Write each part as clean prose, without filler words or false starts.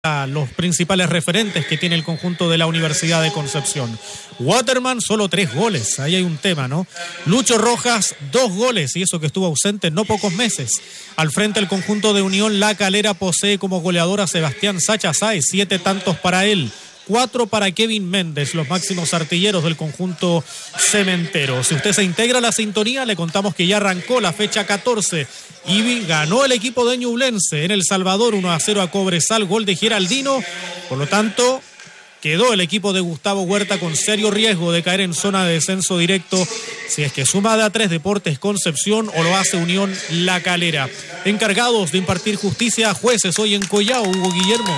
los principales referentes que tiene el conjunto de la Universidad de Concepción. Waterman, solo 3 goles, ahí hay un tema, ¿no? Lucho Rojas, 2 goles, y eso que estuvo ausente no pocos meses. Al frente el conjunto de Unión La Calera posee como goleador a Sebastián Sacha Sáez, 7 tantos para él. 4 para Kevin Méndez, los máximos artilleros del conjunto cementero. Si usted se integra a la sintonía, le contamos que ya arrancó la fecha 14 y ganó el equipo de Ñublense en El Salvador 1-0 a Cobresal, gol de Geraldino. Por lo tanto, quedó el equipo de Gustavo Huerta con serio riesgo de caer en zona de descenso directo si es que suma de A3 Deportes Concepción o lo hace Unión La Calera. Encargados de impartir justicia, jueces hoy en Collao, Hugo Guillermo.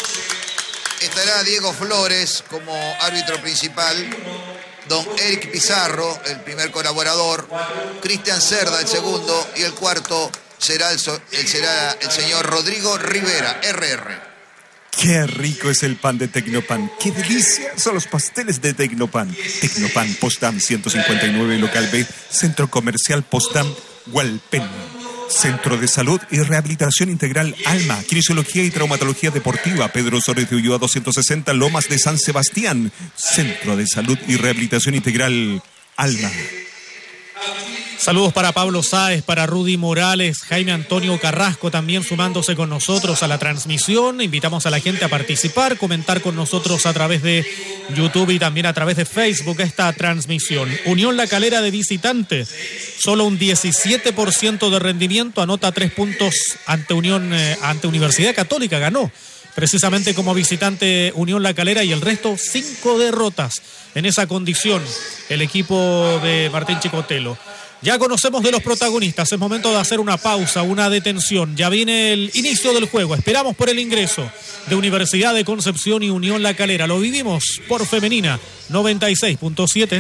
Estará Diego Flores como árbitro principal, don Eric Pizarro, el primer colaborador, Cristian Cerda, el segundo, y el cuarto será el señor Rodrigo Rivera, RR. ¡Qué rico es el pan de Tecnopan! ¡Qué delicia son los pasteles de Tecnopan! Tecnopan, Postdam 159, local B, Centro Comercial Postdam, Hualpén. Centro de Salud y Rehabilitación Integral Alma, Kinesiología y Traumatología Deportiva, Pedro Suárez de Ulloa 260, Lomas de San Sebastián. Centro de Salud y Rehabilitación Integral Alma. Saludos para Pablo Sáez, para Rudy Morales, Jaime Antonio Carrasco también sumándose con nosotros a la transmisión. Invitamos a la gente a participar, comentar con nosotros a través de YouTube y también a través de Facebook esta transmisión. Unión La Calera de visitante, solo un 17% de rendimiento, anota 3 puntos ante Universidad Católica, ganó precisamente como visitante Unión La Calera, y el resto 5 derrotas en esa condición el equipo de Martín Chicotelo. Ya conocemos de los protagonistas, es momento de hacer una pausa, una detención. Ya viene el inicio del juego, esperamos por el ingreso de Universidad de Concepción y Unión La Calera. Lo vivimos por Femenina 96.7.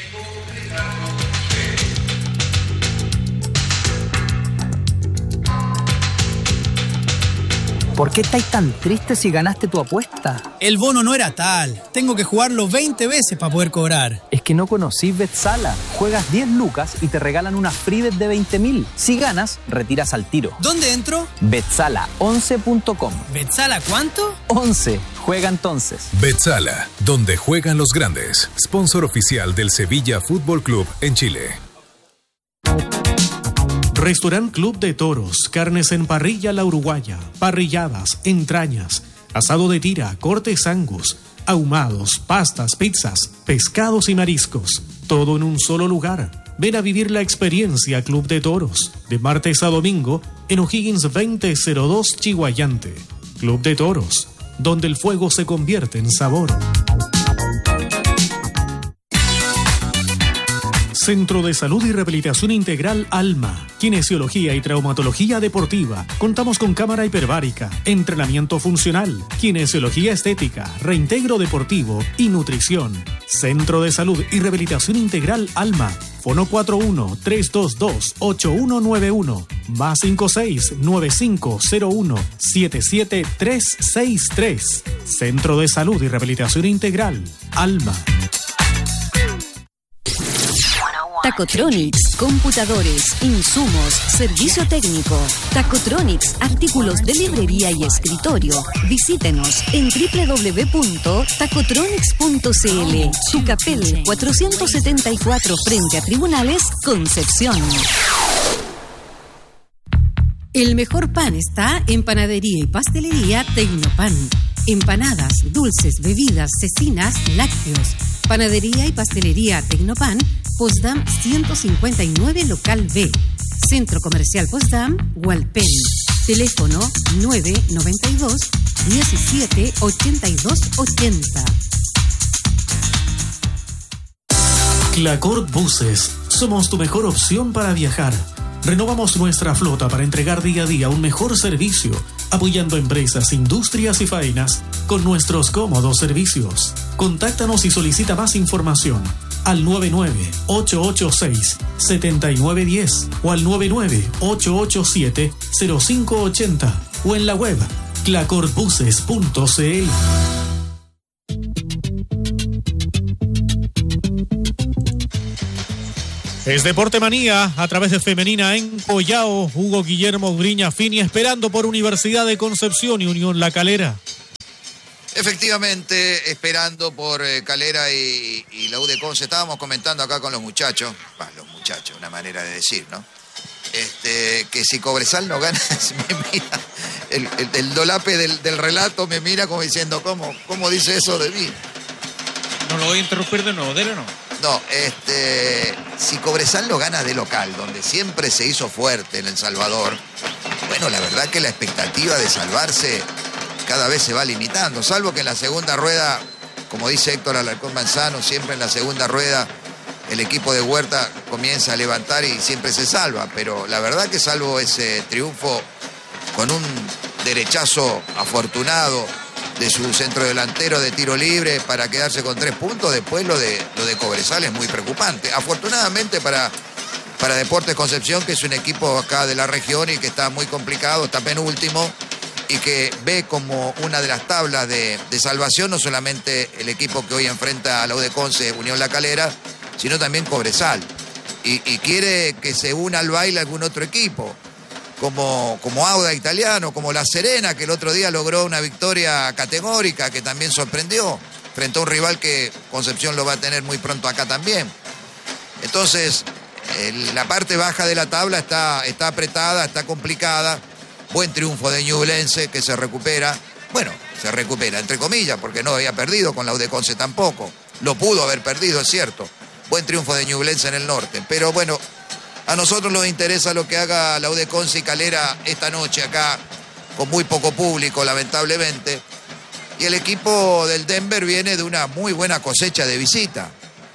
¿Por qué estáis tan tristes si ganaste tu apuesta? El bono no era tal. Tengo que jugarlo 20 veces para poder cobrar. Es que no conocís Betsala. Juegas 10 lucas y te regalan una free bet de 20.000. Si ganas, retiras al tiro. ¿Dónde entro? Betsala11.com. ¿Betsala cuánto? 11. Juega entonces. Betsala, donde juegan los grandes. Sponsor oficial del Sevilla Fútbol Club en Chile. Restaurant Club de Toros, carnes en parrilla La Uruguaya, parrilladas, entrañas, asado de tira, cortes Angus, ahumados, pastas, pizzas, pescados y mariscos. Todo en un solo lugar. Ven a vivir la experiencia Club de Toros, de martes a domingo, en O'Higgins 2002 Chihuayante. Club de Toros, donde el fuego se convierte en sabor. Centro de Salud y Rehabilitación Integral Alma, Kinesiología y Traumatología Deportiva. Contamos con cámara hiperbárica, entrenamiento funcional, kinesiología estética, reintegro deportivo y nutrición. Centro de Salud y Rehabilitación Integral Alma. Fono 41-322-8191, más 56-9501-77363. Centro de Salud y Rehabilitación Integral Alma. Tacotronics, computadores, insumos, servicio técnico. Tacotronics, artículos de librería y escritorio. Visítenos en www.tacotronics.cl. Tucapel 474 frente a Tribunales, Concepción. El mejor pan está en Panadería y Pastelería Tecnopan. Empanadas, dulces, bebidas, cecinas, lácteos. Panadería y Pastelería Tecnopan, Postdam 159, local B. Centro Comercial Postdam, Hualpén. Teléfono 992 17 82 80. Clacor Buses. Somos tu mejor opción para viajar. Renovamos nuestra flota para entregar día a día un mejor servicio, apoyando empresas, industrias y faenas con nuestros cómodos servicios. Contáctanos y solicita más información al 99-886-7910 o al 99-887-0580 o en la web clacorbuses.cl. Es Deporte Manía a través de Femenina en Collao. Hugo Guillermo Griña Fini esperando por Universidad de Concepción y Unión La Calera. Efectivamente, esperando por Calera y la U de Conce. Estábamos comentando acá con los muchachos, una manera de decir, ¿no? Que si Cobresal no gana, me mira, el dolape del relato me mira como diciendo, ¿cómo dice eso de mí? No lo voy a interrumpir de nuevo, dele o no. No, si Cobresal lo gana de local, donde siempre se hizo fuerte en El Salvador, bueno, la verdad que la expectativa de salvarse cada vez se va limitando, salvo que en la segunda rueda, como dice Héctor Alarcón Manzano, siempre en la segunda rueda el equipo de Huerta comienza a levantar y siempre se salva, pero la verdad que salvo ese triunfo con un derechazo afortunado de su centrodelantero de tiro libre para quedarse con 3 puntos, después lo de Cobresal es muy preocupante. Afortunadamente para Deportes Concepción, que es un equipo acá de la región y que está muy complicado, está penúltimo, y que ve como una de las tablas de salvación no solamente el equipo que hoy enfrenta a la U de Conce, Unión La Calera, sino también Cobresal. Y quiere que se una al baile algún otro equipo, como Auda Italiano, como La Serena, que el otro día logró una victoria categórica que también sorprendió, frente a un rival que Concepción lo va a tener muy pronto acá también. Entonces, la parte baja de la tabla está apretada, está complicada. Buen triunfo de Ñublense, que se recupera. Bueno, se recupera, entre comillas, porque no había perdido con la U de Conce tampoco. Lo pudo haber perdido, es cierto. Buen triunfo de Ñublense en el norte. Pero bueno, a nosotros nos interesa lo que haga la U de Conce y Calera esta noche acá, con muy poco público, lamentablemente. Y el equipo del Denver viene de una muy buena cosecha de visita.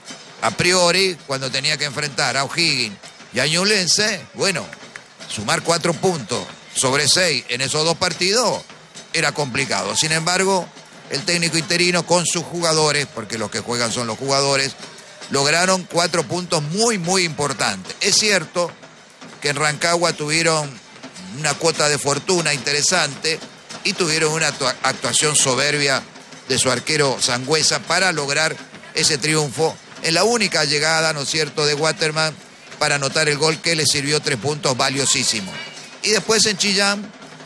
A priori, cuando tenía que enfrentar a O'Higgins y a Ñublense, bueno, sumar 4 puntos sobre 6 en esos 2 partidos era complicado. Sin embargo, el técnico interino con sus jugadores, porque los que juegan son los jugadores, lograron 4 puntos muy, muy importantes. Es cierto que en Rancagua tuvieron una cuota de fortuna interesante y tuvieron una actuación soberbia de su arquero Sangüesa para lograr ese triunfo en la única llegada, ¿no es cierto?, de Waterman para anotar el gol que le sirvió 3 puntos valiosísimos. Y después en Chillán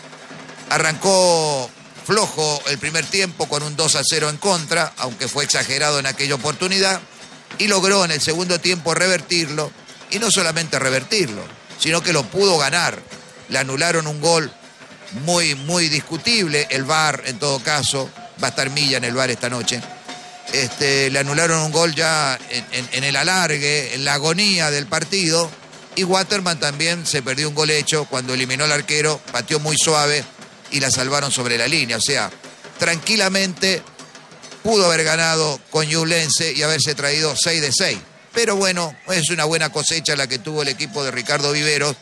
arrancó flojo el primer tiempo con un 2-0 en contra, aunque fue exagerado en aquella oportunidad, y logró en el segundo tiempo revertirlo, y no solamente revertirlo, sino que lo pudo ganar. Le anularon un gol muy, muy discutible, el VAR en todo caso, va a estar Milla en el VAR esta noche. Le anularon un gol ya en el alargue, en la agonía del partido, y Waterman también se perdió un gol hecho cuando eliminó al arquero, pateó muy suave y la salvaron sobre la línea. O sea, tranquilamente pudo haber ganado con Ñublense y haberse traído 6 de 6. Pero bueno, es una buena cosecha la que tuvo el equipo de Ricardo Viveros,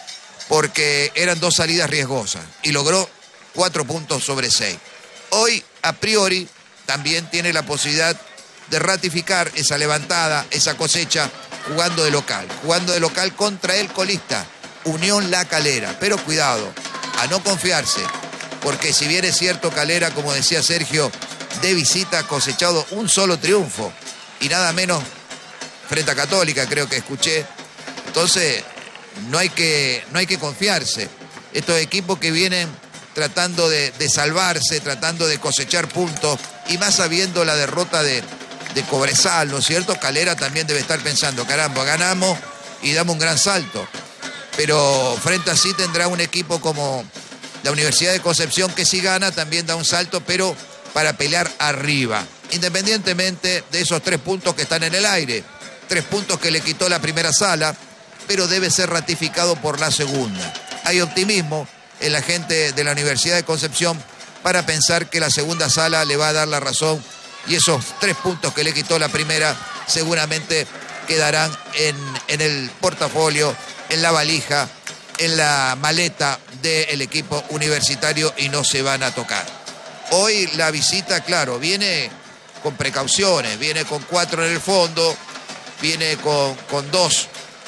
porque eran 2 salidas riesgosas y logró 4 puntos sobre 6. Hoy, a priori, también tiene la posibilidad de ratificar esa levantada, esa cosecha, jugando de local contra el colista, Unión La Calera. Pero cuidado, a no confiarse, porque si bien es cierto Calera, como decía Sergio, de visita ha cosechado un solo triunfo, y nada menos frente a Católica, creo que escuché. Entonces, no hay que confiarse. Estos equipos que vienen tratando de salvarse, tratando de cosechar puntos, y más sabiendo la derrota de Cobresal, ¿no es cierto? Calera también debe estar pensando, caramba, ganamos y damos un gran salto. Pero frente a sí tendrá un equipo como la Universidad de Concepción, que si gana también da un salto, pero para pelear arriba, independientemente de esos 3 puntos que están en el aire. 3 puntos que le quitó la primera sala, pero debe ser ratificado por la segunda. Hay optimismo en la gente de la Universidad de Concepción para pensar que la segunda sala le va a dar la razón, y esos 3 puntos que le quitó la primera seguramente quedarán en el portafolio, en la valija, en la maleta del equipo universitario, y no se van a tocar. Hoy la visita, claro, viene con precauciones, viene con 4 en el fondo, viene con 2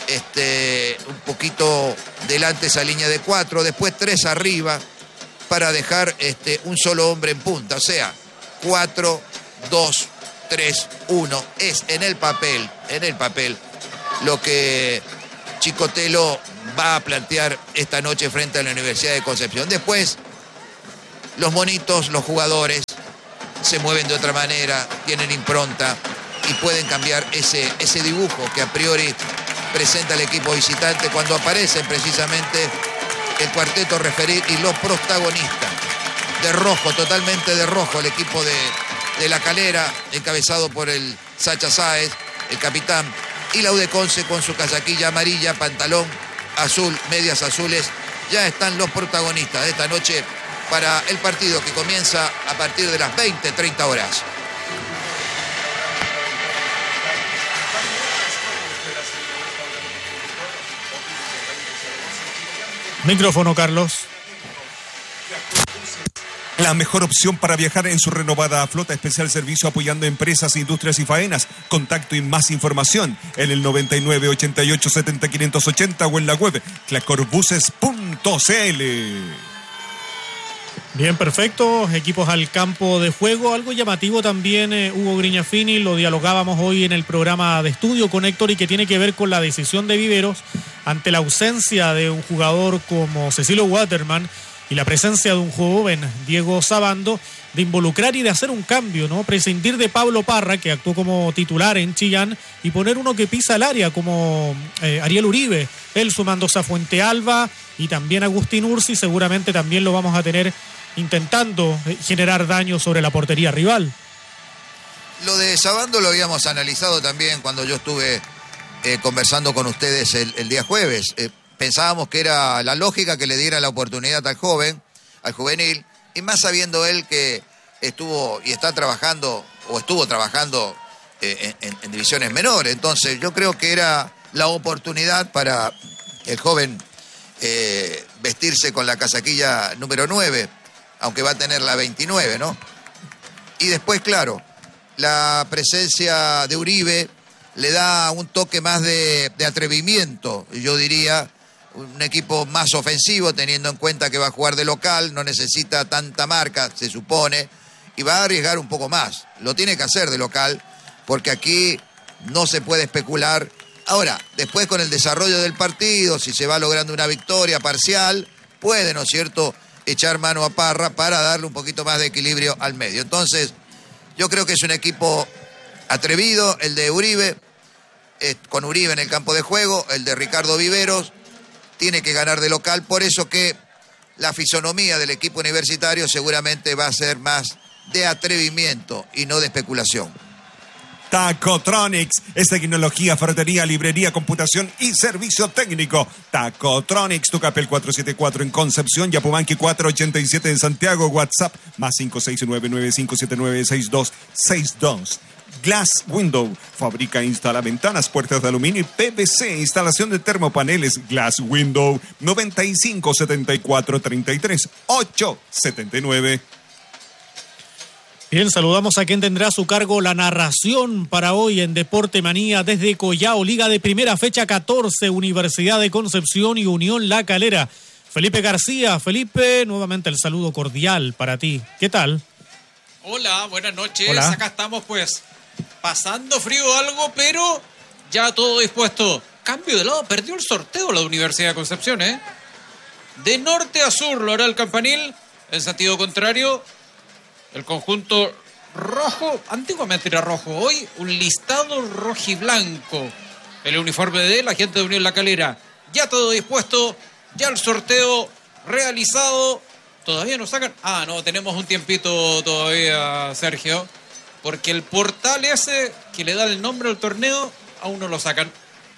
un poquito delante esa línea de 4, después 3 arriba para dejar un solo hombre en punta. O sea, 4, 2, 3, 1. Es en el papel lo que Chicotelo va a plantear esta noche frente a la Universidad de Concepción. Después, los monitos, los jugadores, se mueven de otra manera, tienen impronta y pueden cambiar ese dibujo que a priori presenta el equipo visitante cuando aparecen precisamente el cuarteto referir y los protagonistas. De rojo, totalmente de rojo, el equipo de La Calera, encabezado por el Sacha Sáez, el capitán, y la U de Conce con su casaquilla amarilla, pantalón azul, medias azules. Ya están los protagonistas de esta noche para el partido que comienza a partir de las 20:30 horas. Micrófono, Carlos. La mejor opción para viajar en su renovada flota. Especial servicio apoyando empresas, industrias y faenas. Contacto y más información en el 99 88 70 580 o en la web clacorbuses.cl. Bien, perfecto. Equipos al campo de juego. Algo llamativo también, Hugo Grignafini, lo dialogábamos hoy en el programa de estudio con Héctor, y que tiene que ver con la decisión de Viveros ante la ausencia de un jugador como Cecilio Waterman y la presencia de un joven, Diego Sabando, de involucrar y de hacer un cambio, ¿no? Prescindir de Pablo Parra, que actuó como titular en Chillán, y poner uno que pisa el área, como Ariel Uribe, él sumándose a Fuente Alba y también Agustín Ursi. Seguramente también lo vamos a tener intentando generar daño sobre la portería rival. Lo de Sabando lo habíamos analizado también cuando yo estuve conversando con ustedes el día jueves. Pensábamos que era la lógica que le diera la oportunidad al joven, al juvenil, y más sabiendo él que estuvo trabajando en divisiones menores. Entonces yo creo que era la oportunidad para el joven vestirse con la casaquilla número 9, aunque va a tener la 29, ¿no? Y después, claro, la presencia de Uribe le da un toque más de atrevimiento, yo diría, un equipo más ofensivo, teniendo en cuenta que va a jugar de local, no necesita tanta marca, se supone, y va a arriesgar un poco más. Lo tiene que hacer de local, porque aquí no se puede especular. Ahora, después con el desarrollo del partido, si se va logrando una victoria parcial, puede, ¿no es cierto?, echar mano a Parra para darle un poquito más de equilibrio al medio. Entonces, yo creo que es un equipo atrevido, el de Uribe, con Uribe en el campo de juego, el de Ricardo Viveros, tiene que ganar de local, por eso que la fisonomía del equipo universitario seguramente va a ser más de atrevimiento y no de especulación. Tacotronics es tecnología, ferretería, librería, computación y servicio técnico. Tacotronics, Tucapel 474 en Concepción, Yapumanqui 487 en Santiago, WhatsApp más 569-9579-6262. Glass Window, fabrica e instala ventanas, puertas de aluminio y PVC, instalación de termopaneles. Glass Window, 95 74 33 879. Bien, saludamos a quien tendrá a su cargo la narración para hoy en Deporte Manía desde Collao, Liga de Primera, fecha 14, Universidad de Concepción y Unión La Calera. Felipe García. Felipe, nuevamente el saludo cordial para ti. ¿Qué tal? Hola, buenas noches. Hola. Acá estamos pues pasando frío algo, pero ya todo dispuesto. Cambio de lado, perdió el sorteo la Universidad de Concepción, ¿eh? De norte a sur lo hará el Campanil, en sentido contrario. El conjunto rojo, antiguamente era rojo, hoy un listado rojiblanco. El uniforme de la gente de Unión La Calera. Ya todo dispuesto, ya el sorteo realizado. Todavía no sacan. Ah, no, tenemos un tiempito todavía, Sergio. Porque el portal ese que le da el nombre al torneo, aún no lo sacan.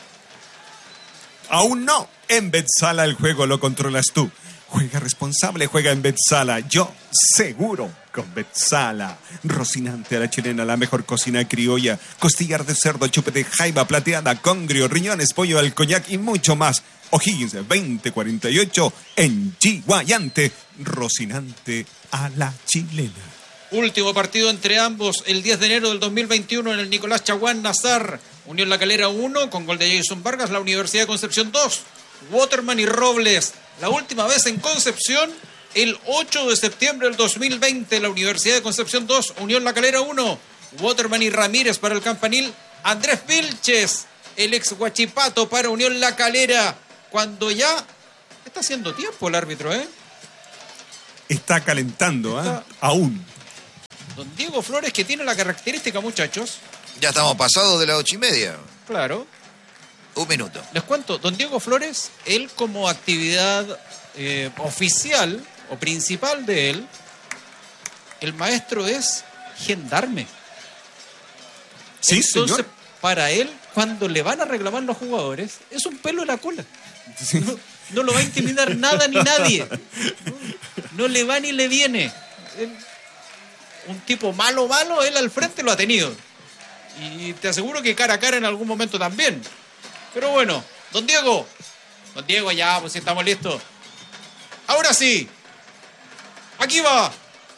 Aún no. En Betsala el juego lo controlas tú. Juega responsable, juega en Betsala. Yo seguro con Betsala. Rocinante a la chilena, la mejor cocina criolla. Costillar de cerdo, chupe de jaiba plateada, congrio, riñones, pollo al coñac y mucho más. O'Higgins 2048 en Chiguayante. Rocinante a la chilena. Último partido entre ambos el 10 de enero del 2021 en el Nicolás Chaguán Nazar. Unión La Calera 1 con gol de Jason Vargas. La Universidad de Concepción 2. Waterman y Robles. La última vez en Concepción el 8 de septiembre del 2020. La Universidad de Concepción 2. Unión La Calera 1. Waterman y Ramírez para el Campanil. Andrés Vilches, el ex Huachipato para Unión La Calera. Cuando ya está haciendo tiempo el árbitro, ¿eh? Está calentando, ¿eh? Aún. Don Diego Flores, que tiene la característica, muchachos. Ya estamos pasados de las 8:30. Claro. Un minuto. Les cuento, don Diego Flores, él como actividad oficial o principal de él, el maestro es gendarme. Sí, Entonces, señor. para él, cuando le van a reclamar los jugadores, es un pelo en la cola. Sí. No lo va a intimidar nada ni nadie. No le va ni le viene. Un tipo malo, él al frente lo ha tenido. Y te aseguro que cara a cara en algún momento también. Pero bueno, don Diego, ya, pues si estamos listos. Ahora sí. Aquí va.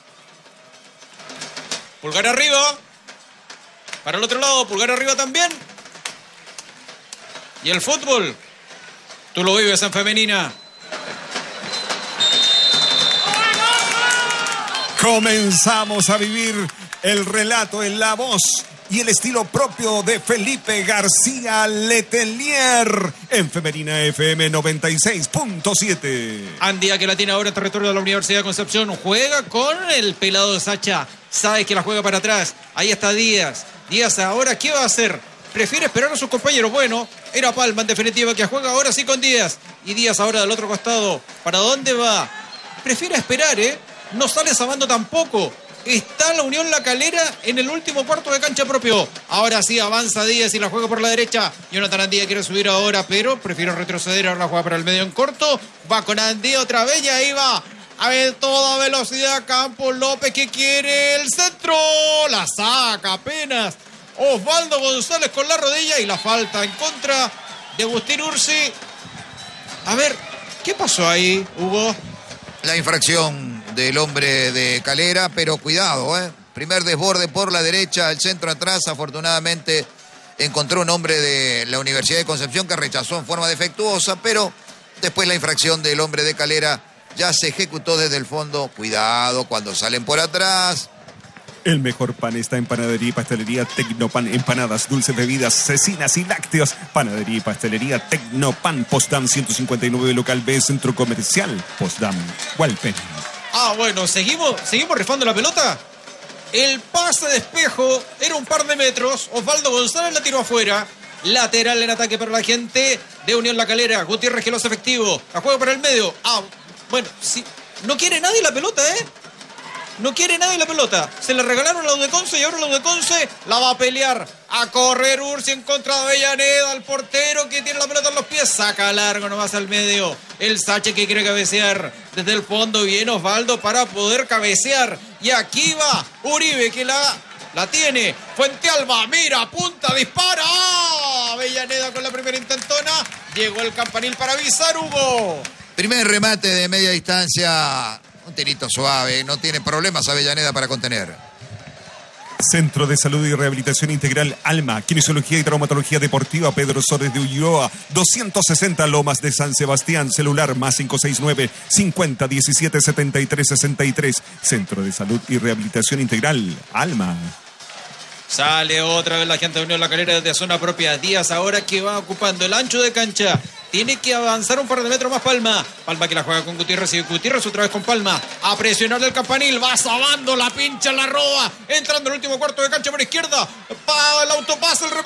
Pulgar arriba. Para el otro lado, pulgar arriba también. Y el fútbol, tú lo vives en femenina. Comenzamos a vivir el relato en la voz y el estilo propio de Felipe García Letelier en Femenina FM 96.7. Andía, que la tiene ahora en territorio de la Universidad de Concepción, juega con el pelado de Sacha. Sabe que la juega para atrás. Ahí está Díaz. Díaz ahora, ¿qué va a hacer? Prefiere esperar a sus compañeros. Bueno, era Palma en definitiva que juega ahora sí con Díaz. Y Díaz ahora del otro costado. ¿Para dónde va? Prefiere esperar, No sale Sabando tampoco. Está la Unión La Calera en el último cuarto de cancha propio. Ahora sí avanza Díaz y la juega por la derecha. Jonathan Andía quiere subir ahora, pero prefiere retroceder. Ahora la juega para el medio en corto. Va con Andía otra vez y ahí va. A ver, toda velocidad Campos López, que quiere el centro. La saca apenas Osvaldo González con la rodilla y la falta en contra de Agustín Ursi. A ver, ¿qué pasó ahí, Hugo? La infracción del hombre de Calera, pero cuidado, Primer desborde por la derecha, el centro atrás. Afortunadamente encontró un hombre de la Universidad de Concepción que rechazó en forma defectuosa, pero después la infracción del hombre de Calera ya se ejecutó desde el fondo. Cuidado cuando salen por atrás. El mejor pan está en Panadería y Pastelería Tecnopan. Empanadas, dulces, bebidas, cecinas y lácteos. Panadería y Pastelería Tecnopan. Postdam 159, local B, Centro Comercial Postdam, Hualpén. Bueno, ¿seguimos rifando la pelota? El pase de Espejo era un par de metros. Osvaldo González la tiró afuera. Lateral en ataque para la gente de Unión La Calera. Gutiérrez que lo hace efectivo. La juega para el medio. Bueno, sí. No quiere nadie la pelota, No quiere nadie la pelota. Se le regalaron a la Udeconce y ahora la Udeconce la va a pelear. A correr Ursi en contra de Avellaneda. El portero que tiene la pelota en los pies. Saca largo nomás al medio. El Sache que quiere cabecear. Desde el fondo viene Osvaldo para poder cabecear. Y aquí va Uribe que la tiene. Fuente Alba, mira, apunta, dispara. Avellaneda con la primera intentona. Llegó el campanil para avisar, Hugo. Primer remate de media distancia. Un tirito suave, no tiene problemas Avellaneda para contener. Centro de Salud y Rehabilitación Integral Alma, Kinesiología y Traumatología Deportiva Pedro Sores de Ulloa, 260 Lomas de San Sebastián, celular +569 50 17 73 63. Centro de Salud y Rehabilitación Integral Alma. Sale otra vez la gente de Unión La Calera desde zona propia. Díaz ahora que va ocupando el ancho de cancha. Tiene que avanzar un par de metros más Palma. Palma que la juega con Gutiérrez y Gutiérrez otra vez con Palma. A presionar el campanil. Va Sabando, la pincha, la roba. Entrando el último cuarto de cancha por izquierda. Va el autopase, el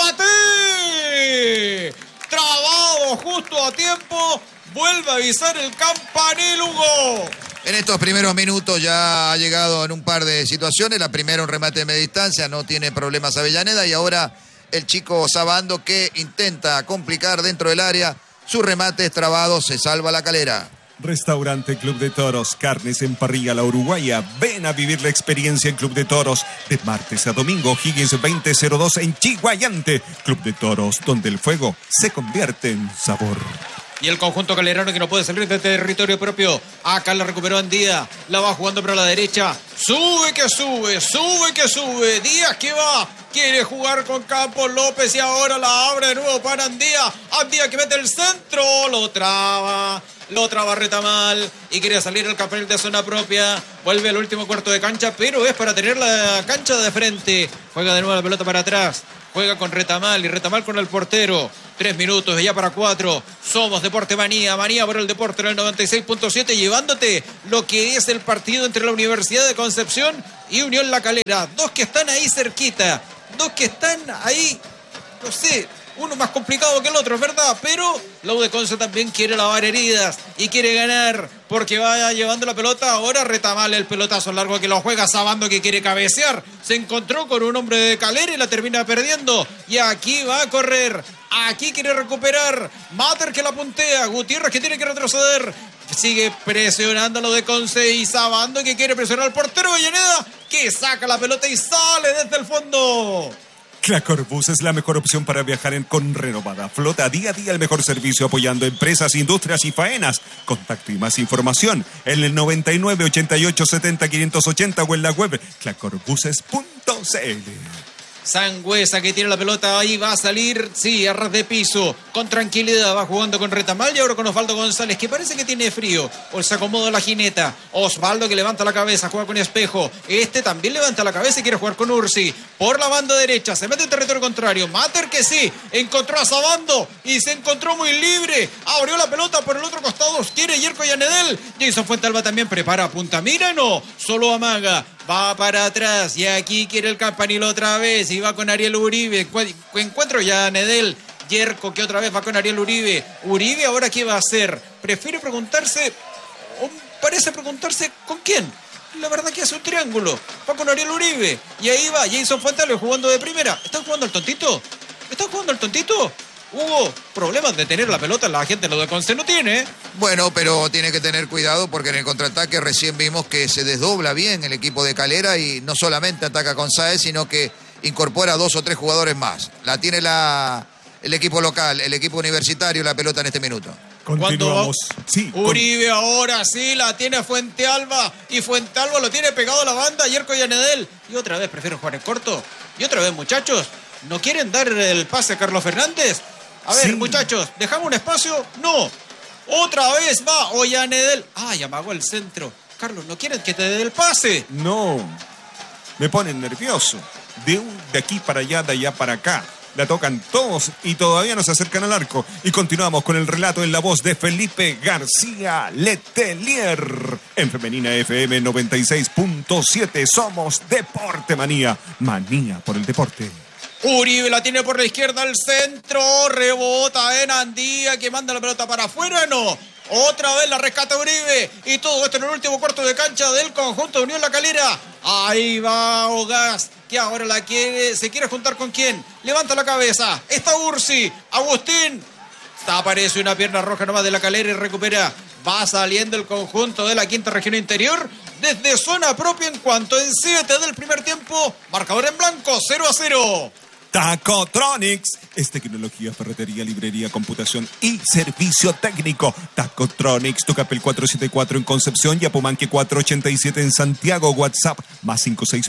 remate. Trabado justo a tiempo. Vuelve a avisar el campanil, Hugo. En estos primeros minutos ya ha llegado en un par de situaciones. La primera, un remate de media distancia, no tiene problemas Avellaneda. Y ahora el chico Sabando que intenta complicar dentro del área. Sus remates trabados, se salva La Calera. Restaurante Club de Toros, carnes en parrilla La Uruguaya. Ven a vivir la experiencia en Club de Toros de martes a domingo. Higgins 2002 en Chiguayante. Club de Toros, donde el fuego se convierte en sabor. Y el conjunto calerano que no puede salir de territorio propio. Acá la recuperó Andía. La va jugando para la derecha. Sube que sube, sube que sube. Díaz que va. Quiere jugar con Campos López y ahora la abre de nuevo para Andía. Andía que mete el centro. Lo traba Retamal y quiere salir el campanil de zona propia. Vuelve al último cuarto de cancha, pero es para tener la cancha de frente. Juega de nuevo la pelota para atrás. Juega con Retamal y Retamal con el portero. 3 minutos, ya para 4. Somos Deporte Manía. Manía por el deporte en el 96.7, llevándote lo que es el partido entre la Universidad de Concepción y Unión La Calera. Dos que están ahí cerquita. Dos que están ahí, no sé, uno más complicado que el otro, es verdad, pero la U de Conce también quiere lavar heridas y quiere ganar porque va llevando la pelota. Ahora Retamal, el pelotazo largo que lo juega Sabando, que quiere cabecear. Se encontró con un hombre de Calera y la termina perdiendo. Y aquí va a correr. Aquí quiere recuperar. Mater que la puntea. Gutiérrez que tiene que retroceder. Sigue presionando lo de Conce y Sabando que quiere presionar al portero Avellaneda, que saca la pelota y sale desde el fondo. Clacorbus es la mejor opción para viajar con renovada flota. Día a día el mejor servicio apoyando empresas, industrias y faenas. Contacto y más información en el 99 88 70 580 o en la web clacorbuses.cl. Sangüesa que tiene la pelota, ahí va a salir, sí, a ras de piso, con tranquilidad, va jugando con Retamal y ahora con Osvaldo González, que parece que tiene frío, o se acomoda la jineta. Osvaldo que levanta la cabeza, juega con Espejo, también levanta la cabeza y quiere jugar con Ursi, por la banda derecha, se mete en territorio contrario, Mater que sí, encontró a Sabando y se encontró muy libre, abrió la pelota por el otro costado, quiere Yerko Yanedel, Jason Fuentealba también prepara, punta, mira, no, solo amaga. Va para atrás y aquí quiere el Campanil otra vez y va con Ariel Uribe. Encuentro ya a Nedel. Yerko que otra vez va con Ariel Uribe. Uribe ahora ¿qué va a hacer? Prefiere preguntarse, o parece preguntarse con quién. La verdad que hace un triángulo. Va con Ariel Uribe y ahí va Jason Fuentealba jugando de primera. ¿Están jugando al tontito? ¿Están jugando al tontito? Hubo problemas de tener la pelota, la gente lo de Conce no tiene. Bueno, pero tiene que tener cuidado porque en el contraataque recién vimos que se desdobla bien el equipo de Calera y no solamente ataca con Sáez, sino que incorpora 2 o 3 jugadores más. La tiene el equipo local, el equipo universitario, la pelota en este minuto. Continuamos. Sí, Uribe ahora sí la tiene Fuentealba y Fuentealba lo tiene pegado a la banda, Yerko Yanedel. Y otra vez prefiero jugar en corto. Y otra vez, muchachos, ¿no quieren dar el pase a Carlos Fernández? A ver, sí, muchachos, ¿dejamos un espacio? No. Otra vez va Ollanedel. Ay, amagó el centro. Carlos, ¿no quieren que te dé el pase? No. Me ponen nervioso. De aquí para allá, de allá para acá. La tocan todos y todavía no se acercan al arco. Y continuamos con el relato en la voz de Felipe García Letelier. En Femenina FM 96.7 somos Deporte Manía. Manía por el deporte. Uribe la tiene por la izquierda al centro, rebota en Andía que manda la pelota para afuera, no. Otra vez la rescata Uribe y todo esto en el último cuarto de cancha del conjunto de Unión La Calera. Ahí va Ogaz, que ahora se quiere juntar con quién. Levanta la cabeza, está Ursi, Agustín. Aparece una pierna roja nomás de La Calera y recupera. Va saliendo el conjunto de la quinta región interior desde zona propia en cuanto en 7 del primer tiempo. Marcador en blanco, 0-0. Tacotronics es tecnología, ferretería, librería, computación y servicio técnico. Tacotronics, Tucapel 474 en Concepción y Apumanque 487 en Santiago. WhatsApp más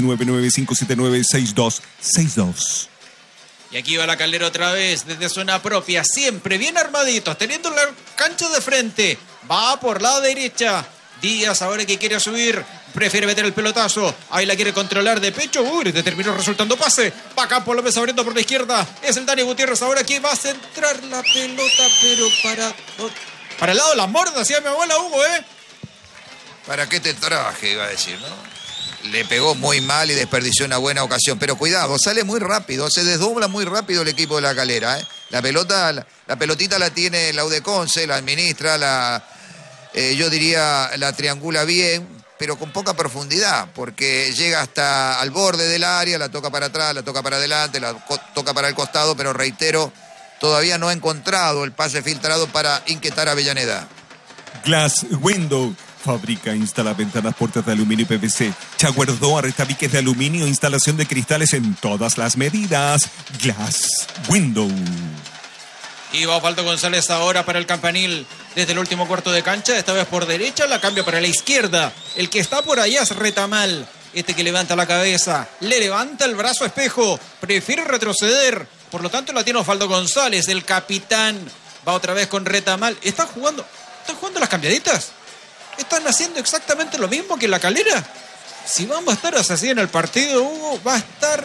56995796262. Y aquí va La Calera otra vez desde zona propia, siempre bien armaditos, teniendo la cancha de frente. Va por la derecha. Díaz ahora que quiere subir, prefiere meter el pelotazo, ahí la quiere controlar de pecho, te terminó resultando pase, va Campo López abriendo por la izquierda, es el Dani Gutiérrez ahora que va a centrar la pelota, pero para el lado de la morda, decía mi abuela Hugo, ¿Para qué te traje? Iba a decir, ¿no? Le pegó muy mal y desperdició una buena ocasión, pero cuidado, sale muy rápido, se desdobla muy rápido el equipo de La Calera, La pelotita la tiene la U de Conce, la administra, yo diría la triangula bien, pero con poca profundidad, porque llega hasta al borde del área, la toca para atrás, la toca para adelante, la toca para el costado, pero reitero, todavía no ha encontrado el pase filtrado para inquietar a Avellaneda. Glass Window. Fabrica, instala ventanas, puertas de aluminio y PVC. Shower door, tabiques de aluminio, instalación de cristales en todas las medidas. Glass Window. Y va Osvaldo González ahora para el Campanil desde el último cuarto de cancha, esta vez por derecha, la cambia para la izquierda. El que está por allá es Retamal, que levanta la cabeza, le levanta el brazo a Espejo, prefiere retroceder, por lo tanto la tiene Osvaldo González, el capitán. Va otra vez con Retamal. ¿Están jugando las cambiaditas? ¿Están haciendo exactamente lo mismo que en La Calera? Si vamos a estar así en el partido, Hugo, va a estar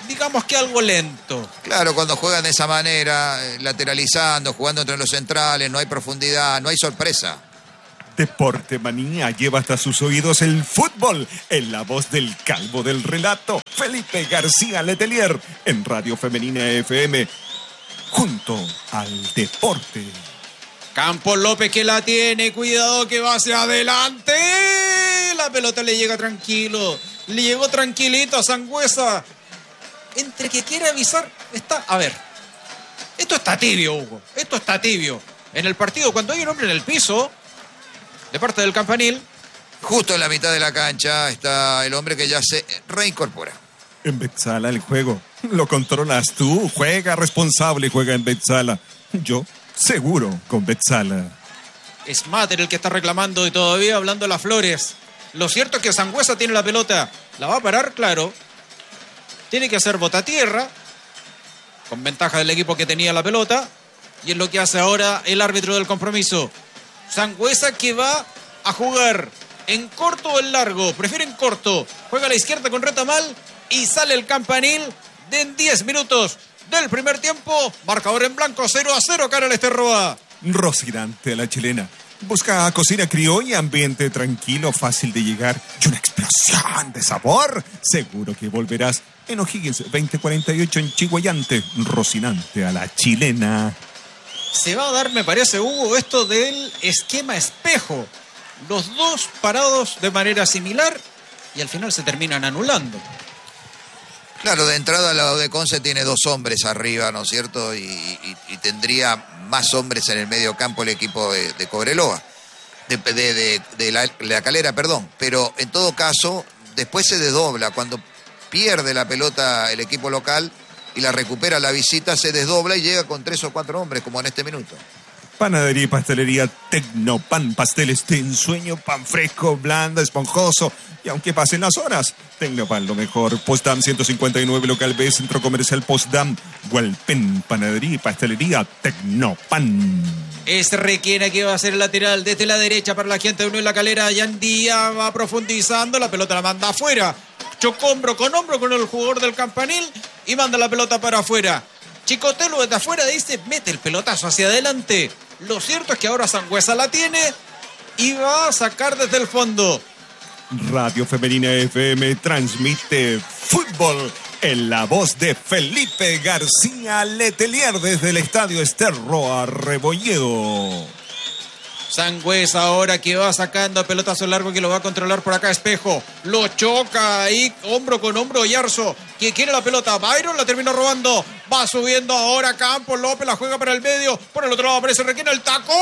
digamos que algo lento. Claro, cuando juegan de esa manera, lateralizando, jugando entre los centrales, no hay profundidad, no hay sorpresa. Deporte Manía lleva hasta sus oídos el fútbol en la voz del calvo del relato, Felipe García Letelier, en Radio Femenina FM, junto al deporte. Campos López que la tiene, cuidado que va hacia adelante. La pelota le llega tranquilo, le llegó tranquilito a Sangüesa. Entre que quiere avisar, está... A ver, esto está tibio, Hugo, esto está tibio. En el partido, cuando hay un hombre en el piso, de parte del Campanil, justo en la mitad de la cancha está el hombre que ya se reincorpora. En Betzala el juego lo controlas tú, juega responsable, juega en Betzala. Yo seguro con Betzala. es Mater el que está reclamando y todavía hablando las Flores. Lo cierto es que Sangüesa tiene la pelota, la va a parar, claro. Tiene que hacer botatierra, con ventaja del equipo que tenía la pelota. Y es lo que hace ahora el árbitro del compromiso. Sangüesa que va a jugar en corto o en largo. Prefiere en corto. Juega a la izquierda con Retamal y sale el Campanil en 10 minutos del primer tiempo. Marcador en blanco, 0-0, Carol Esterroa. Rocinante a la chilena. Busca cocina criolla, ambiente tranquilo, fácil de llegar y una explosión de sabor. Seguro que volverás en O'Higgins 2048 en Chihuayante. Rocinante a la chilena. Se va a dar, me parece, Hugo, esto del esquema espejo. Los dos parados de manera similar y al final se terminan anulando. Claro, de entrada la de Conce tiene dos hombres arriba, ¿no es cierto? Y tendría más hombres en el medio campo el equipo de Cobreloa, de la Calera, perdón. Pero en todo caso, después se desdobla. Cuando pierde la pelota el equipo local y la recupera la visita, se desdobla y llega con 3 o 4 hombres, como en este minuto. Panadería y pastelería Tecnopan, pasteles de ensueño, pan fresco, blando, esponjoso. Y aunque pasen las horas, Tecnopan lo mejor. Postdam 159, local B, Centro Comercial Postdam, Hualpén, panadería y pastelería Tecnopan. Es Requena que va a ser el lateral desde la derecha para la gente de Unión La Calera. Yandía va profundizando, la pelota la manda afuera. Chocó hombro con el jugador del Campanil y manda la pelota para afuera. Chicotelo desde afuera dice, mete el pelotazo hacia adelante. Lo cierto es que ahora Sangüesa la tiene y va a sacar desde el fondo. Radio Femenina FM transmite fútbol en la voz de Felipe García Letelier desde el Estadio Esterroa Rebolledo. Sangüesa ahora que va sacando pelotazo largo que lo va a controlar por acá Espejo. Lo choca ahí hombro con hombro Yarzo, que quiere la pelota. Byron la terminó robando. Va subiendo ahora Campos López, la juega para el medio. Por el otro lado aparece Requena, el taco.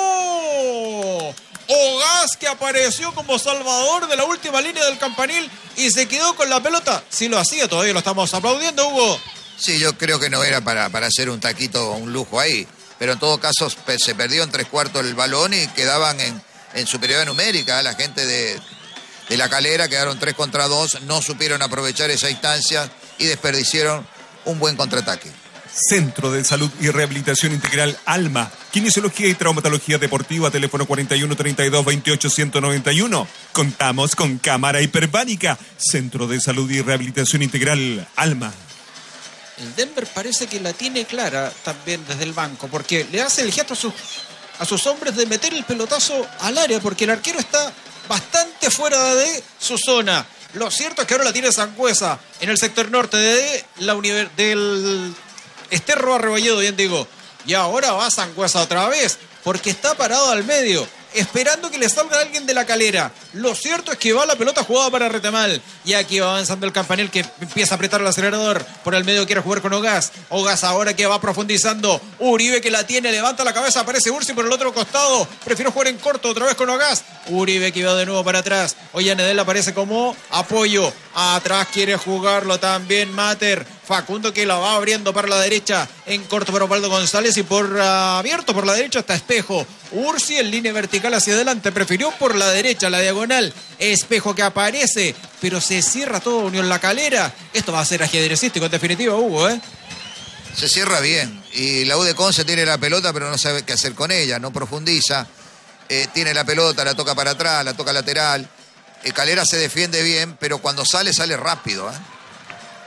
Ogaz que apareció como salvador de la última línea del Campanil y se quedó con la pelota. Si lo hacía todavía lo estamos aplaudiendo, Hugo. Sí, yo creo que no era para hacer un taquito o un lujo ahí. Pero en todo caso se perdió en 3/4 el balón y quedaban en superioridad numérica. La gente de La Calera quedaron 3 contra 2, no supieron aprovechar esa instancia y desperdiciaron un buen contraataque. Centro de Salud y Rehabilitación Integral Alma, Kinesiología y Traumatología Deportiva, teléfono 41 32 28 191. Contamos con cámara hiperbánica. Centro de Salud y Rehabilitación Integral Alma. El Denver parece que la tiene clara también desde el banco, porque le hace el gesto a sus hombres de meter el pelotazo al área, porque el arquero está bastante fuera de su zona. Lo cierto es que ahora la tiene Sangüesa en el sector norte del Esterroa Rebolledo, bien digo. Y ahora va Sangüesa otra vez, porque está parado al medio, esperando que le salga alguien de La Calera. Lo cierto es que va la pelota jugada para Retamal. Y aquí va avanzando el Campanil, que empieza a apretar el acelerador. Por el medio quiere jugar con Ogaz. Ogaz ahora que va profundizando. Uribe que la tiene, levanta la cabeza, aparece Ursi por el otro costado. Prefiero jugar en corto, otra vez con Ogaz. Uribe que va de nuevo para atrás. Ollanedel aparece como apoyo. Atrás quiere jugarlo también Mater. Facundo que la va abriendo para la derecha. En corto para Osvaldo González y abierto por la derecha hasta Espejo. Ursi en línea vertical hacia adelante. Prefirió por la derecha, la diagonal. Espejo que aparece, pero se cierra todo Unión La Calera. Esto va a ser ajedrecístico en definitiva, Hugo, ¿eh? Se cierra bien. Y la U de Conce tiene la pelota, pero no sabe qué hacer con ella. No profundiza. Tiene la pelota, la toca para atrás, la toca lateral. Calera se defiende bien, pero cuando sale rápido, ¿eh?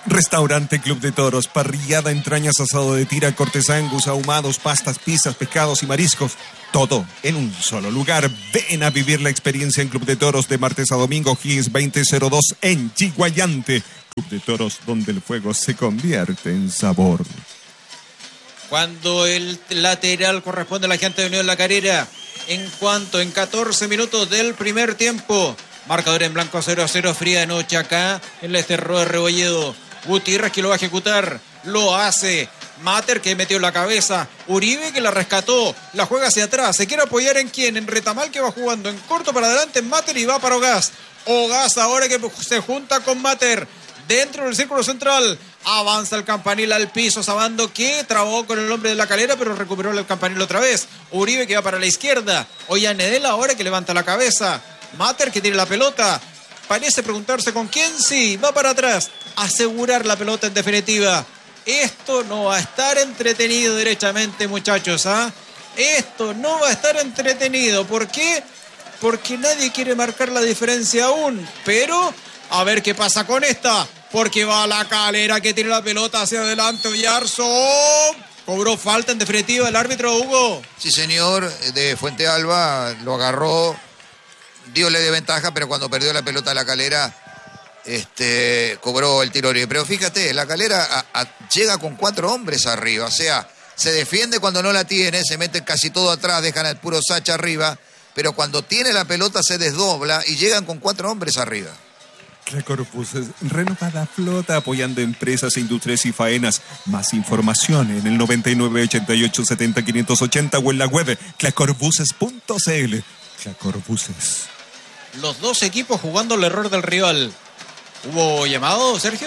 Restaurante Club de Toros, parrillada, entrañas, asado de tira, cortes angus, ahumados, pastas, pizzas, pescados y mariscos. Todo en un solo lugar. Ven a vivir la experiencia en Club de Toros de martes a domingo, Higgins 2002 en Chiguayante. Club de Toros, donde el fuego se convierte en sabor. Cuando el lateral corresponde a la gente de Unión La Calera, en 14 minutos del primer tiempo. Marcador en blanco, 0-0, fría de noche acá en la Esterro de Rebolledo. Gutiérrez que lo va a ejecutar, lo hace. Mater que metió la cabeza. Uribe que la rescató, la juega hacia atrás. ¿Se quiere apoyar en quién? En Retamal que va jugando en corto para adelante en Mater y va para Ogaz. Ogaz ahora que se junta con Mater. Dentro del círculo central avanza el Campanil al piso. Sabando que trabó con el hombre de La Calera, pero recuperó el Campanil otra vez. Uribe que va para la izquierda. Ollanedel ahora que levanta la cabeza. Mater que tiene la pelota. Parece preguntarse con quién. Sí, va para atrás. Asegurar la pelota en definitiva. Esto no va a estar entretenido derechamente, muchachos, ¿ah? Esto no va a estar entretenido. ¿Por qué? Porque nadie quiere marcar la diferencia aún. Pero a ver qué pasa con esta. Porque va La Calera que tiene la pelota hacia adelante. Oyarzún cobró falta en definitiva el árbitro, Hugo. Sí, señor, de Fuente Alba lo agarró. Diole de ventaja, pero cuando perdió la pelota La Calera, cobró el tiro libre. Pero fíjate, La Calera llega con 4 hombres arriba. O sea, se defiende cuando no la tiene, se mete casi todo atrás, dejan al puro Sacha arriba. Pero cuando tiene la pelota se desdobla y llegan con 4 hombres arriba. Clacorbuses, renovada flota apoyando empresas, industrias y faenas. Más información en el 9988700580 o en la web clacorbuses.cl. Clacorbuses. Los dos equipos jugando el error del rival. ¿Hubo llamado, Sergio?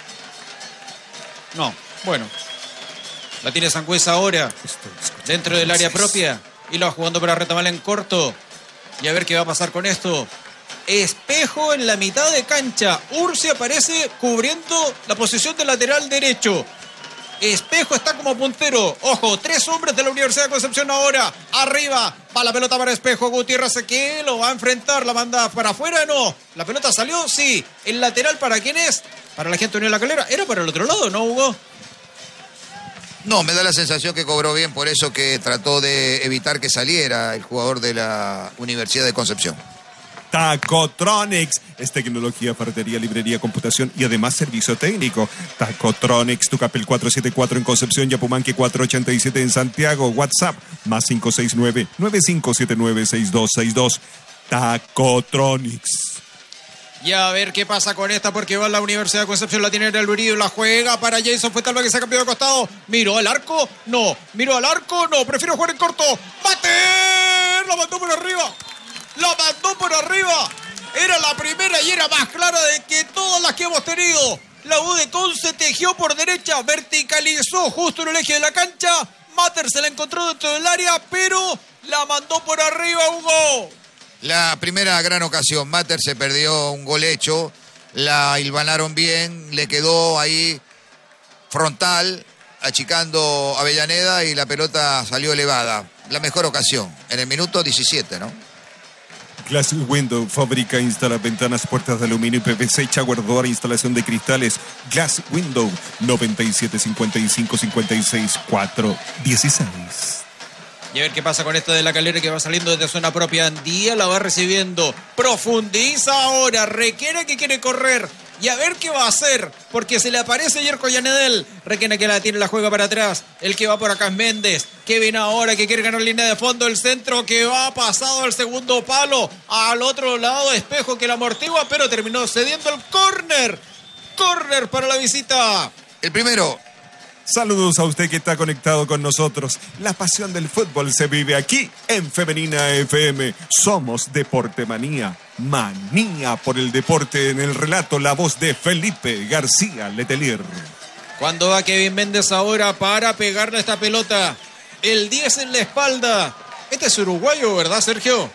No. Bueno. La tiene Sangüesa ahora. Dentro del área propia. Y la va jugando para Retamal en corto. Y a ver qué va a pasar con esto. Espejo en la mitad de cancha. Ursi aparece cubriendo la posición de lateral derecho. Espejo está como puntero. Ojo, 3 hombres de la Universidad de Concepción ahora. Arriba, va la pelota para Espejo. Gutiérrez que lo va a enfrentar. La manda para afuera, no. La pelota salió, sí. El lateral, ¿para quién es? Para la gente de Unión La Calera. Era para el otro lado, ¿no, Hugo? No, me da la sensación que cobró bien, por eso que trató de evitar que saliera el jugador de la Universidad de Concepción. Tacotronics es tecnología, ferretería, librería, computación y además servicio técnico. Tacotronics, Tucapel 474 en Concepción, Yapumanque 487 en Santiago. WhatsApp más 569-9579-6262. Tacotronics. Y a ver qué pasa con esta, porque va a la Universidad de Concepción, la tiene en el Uribe, la juega para Jason Fuentalba que se ha cambiado de costado. ¿Miró al arco? No. ¿Miró al arco? No. Prefiero jugar en corto. ¡Mater! La mandó por arriba. La mandó por arriba. Era la primera y era más clara de que todas las que hemos tenido. La U de Conce tejió por derecha, verticalizó justo en el eje de la cancha. Mater se la encontró dentro del área, pero la mandó por arriba, Hugo. La primera gran ocasión, Mater se perdió un gol hecho, la hilvanaron bien, le quedó ahí frontal, achicando Avellaneda y la pelota salió elevada. La mejor ocasión, en el minuto 17, ¿no? Glass Window, fabrica, instala ventanas, puertas de aluminio y PVC, shower door, instalación de cristales. Glass Window, 975556 Y a ver qué pasa con esto de La Calera que va saliendo desde zona propia. Andía la va recibiendo. Profundiza ahora. Requena que quiere correr. Y a ver qué va a hacer. Porque se le aparece Yerko Yanedel. Requena que la tiene, la juega para atrás. El que va por acá es Méndez. Que viene ahora, que quiere ganar línea de fondo. El centro que va pasado al segundo palo. Al otro lado, Espejo que la amortigua. Pero terminó cediendo el córner. Córner para la visita. El primero. Saludos a usted que está conectado con nosotros. La pasión del fútbol se vive aquí en Femenina FM. Somos Deporte Manía. Manía por el deporte. En el relato, la voz de Felipe García Letelier. Cuando va Kevin Méndez ahora para pegarle a esta pelota. El 10 en la espalda. Este es uruguayo, ¿verdad, Sergio?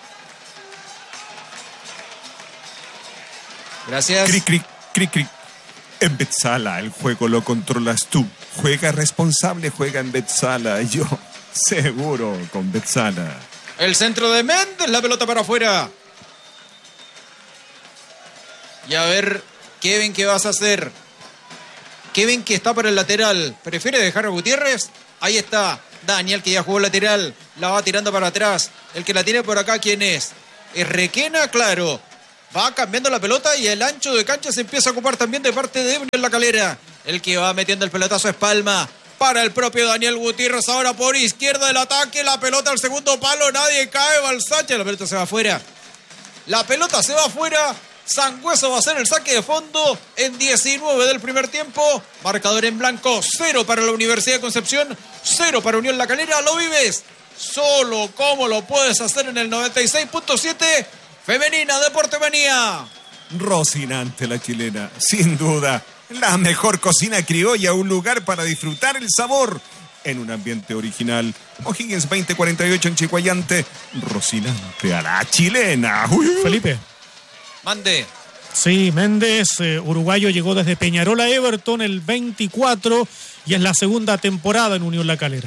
Gracias. Cric, cric, cric, cric. En Betzala el juego lo controlas tú. Juega responsable, juega en Betzala. Yo seguro con Betzala. El centro de Méndez, la pelota para afuera. Y a ver, Kevin, ¿qué vas a hacer? Kevin, que está para el lateral, prefiere dejar a Gutiérrez. Ahí está Daniel, que ya jugó lateral, la va tirando para atrás. El que la tiene por acá, ¿quién es? ¿Es Requena? Claro. Va cambiando la pelota y el ancho de cancha se empieza a ocupar también de parte de Unión La Calera. El que va metiendo el pelotazo es Palma. Para el propio Daniel Gutiérrez, ahora por izquierda del ataque, la pelota al segundo palo, nadie cae, Balsacha, la pelota se va afuera. La pelota se va afuera, Sangüesa va a hacer el saque de fondo en 19 del primer tiempo. Marcador en blanco, 0 para la Universidad de Concepción, 0 para Unión La Calera. Lo vives solo como lo puedes hacer en el 96.7. Femenina Deporte Manía. Rocinante la chilena, sin duda. La mejor cocina criolla, un lugar para disfrutar el sabor en un ambiente original. O'Higgins 2048 en Chihuayante. Rocinante a la chilena. Felipe. Mande. Sí, Méndez, uruguayo, llegó desde Peñarol a Everton el 24 y es la segunda temporada en Unión La Calera.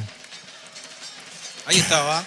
Ahí estaba.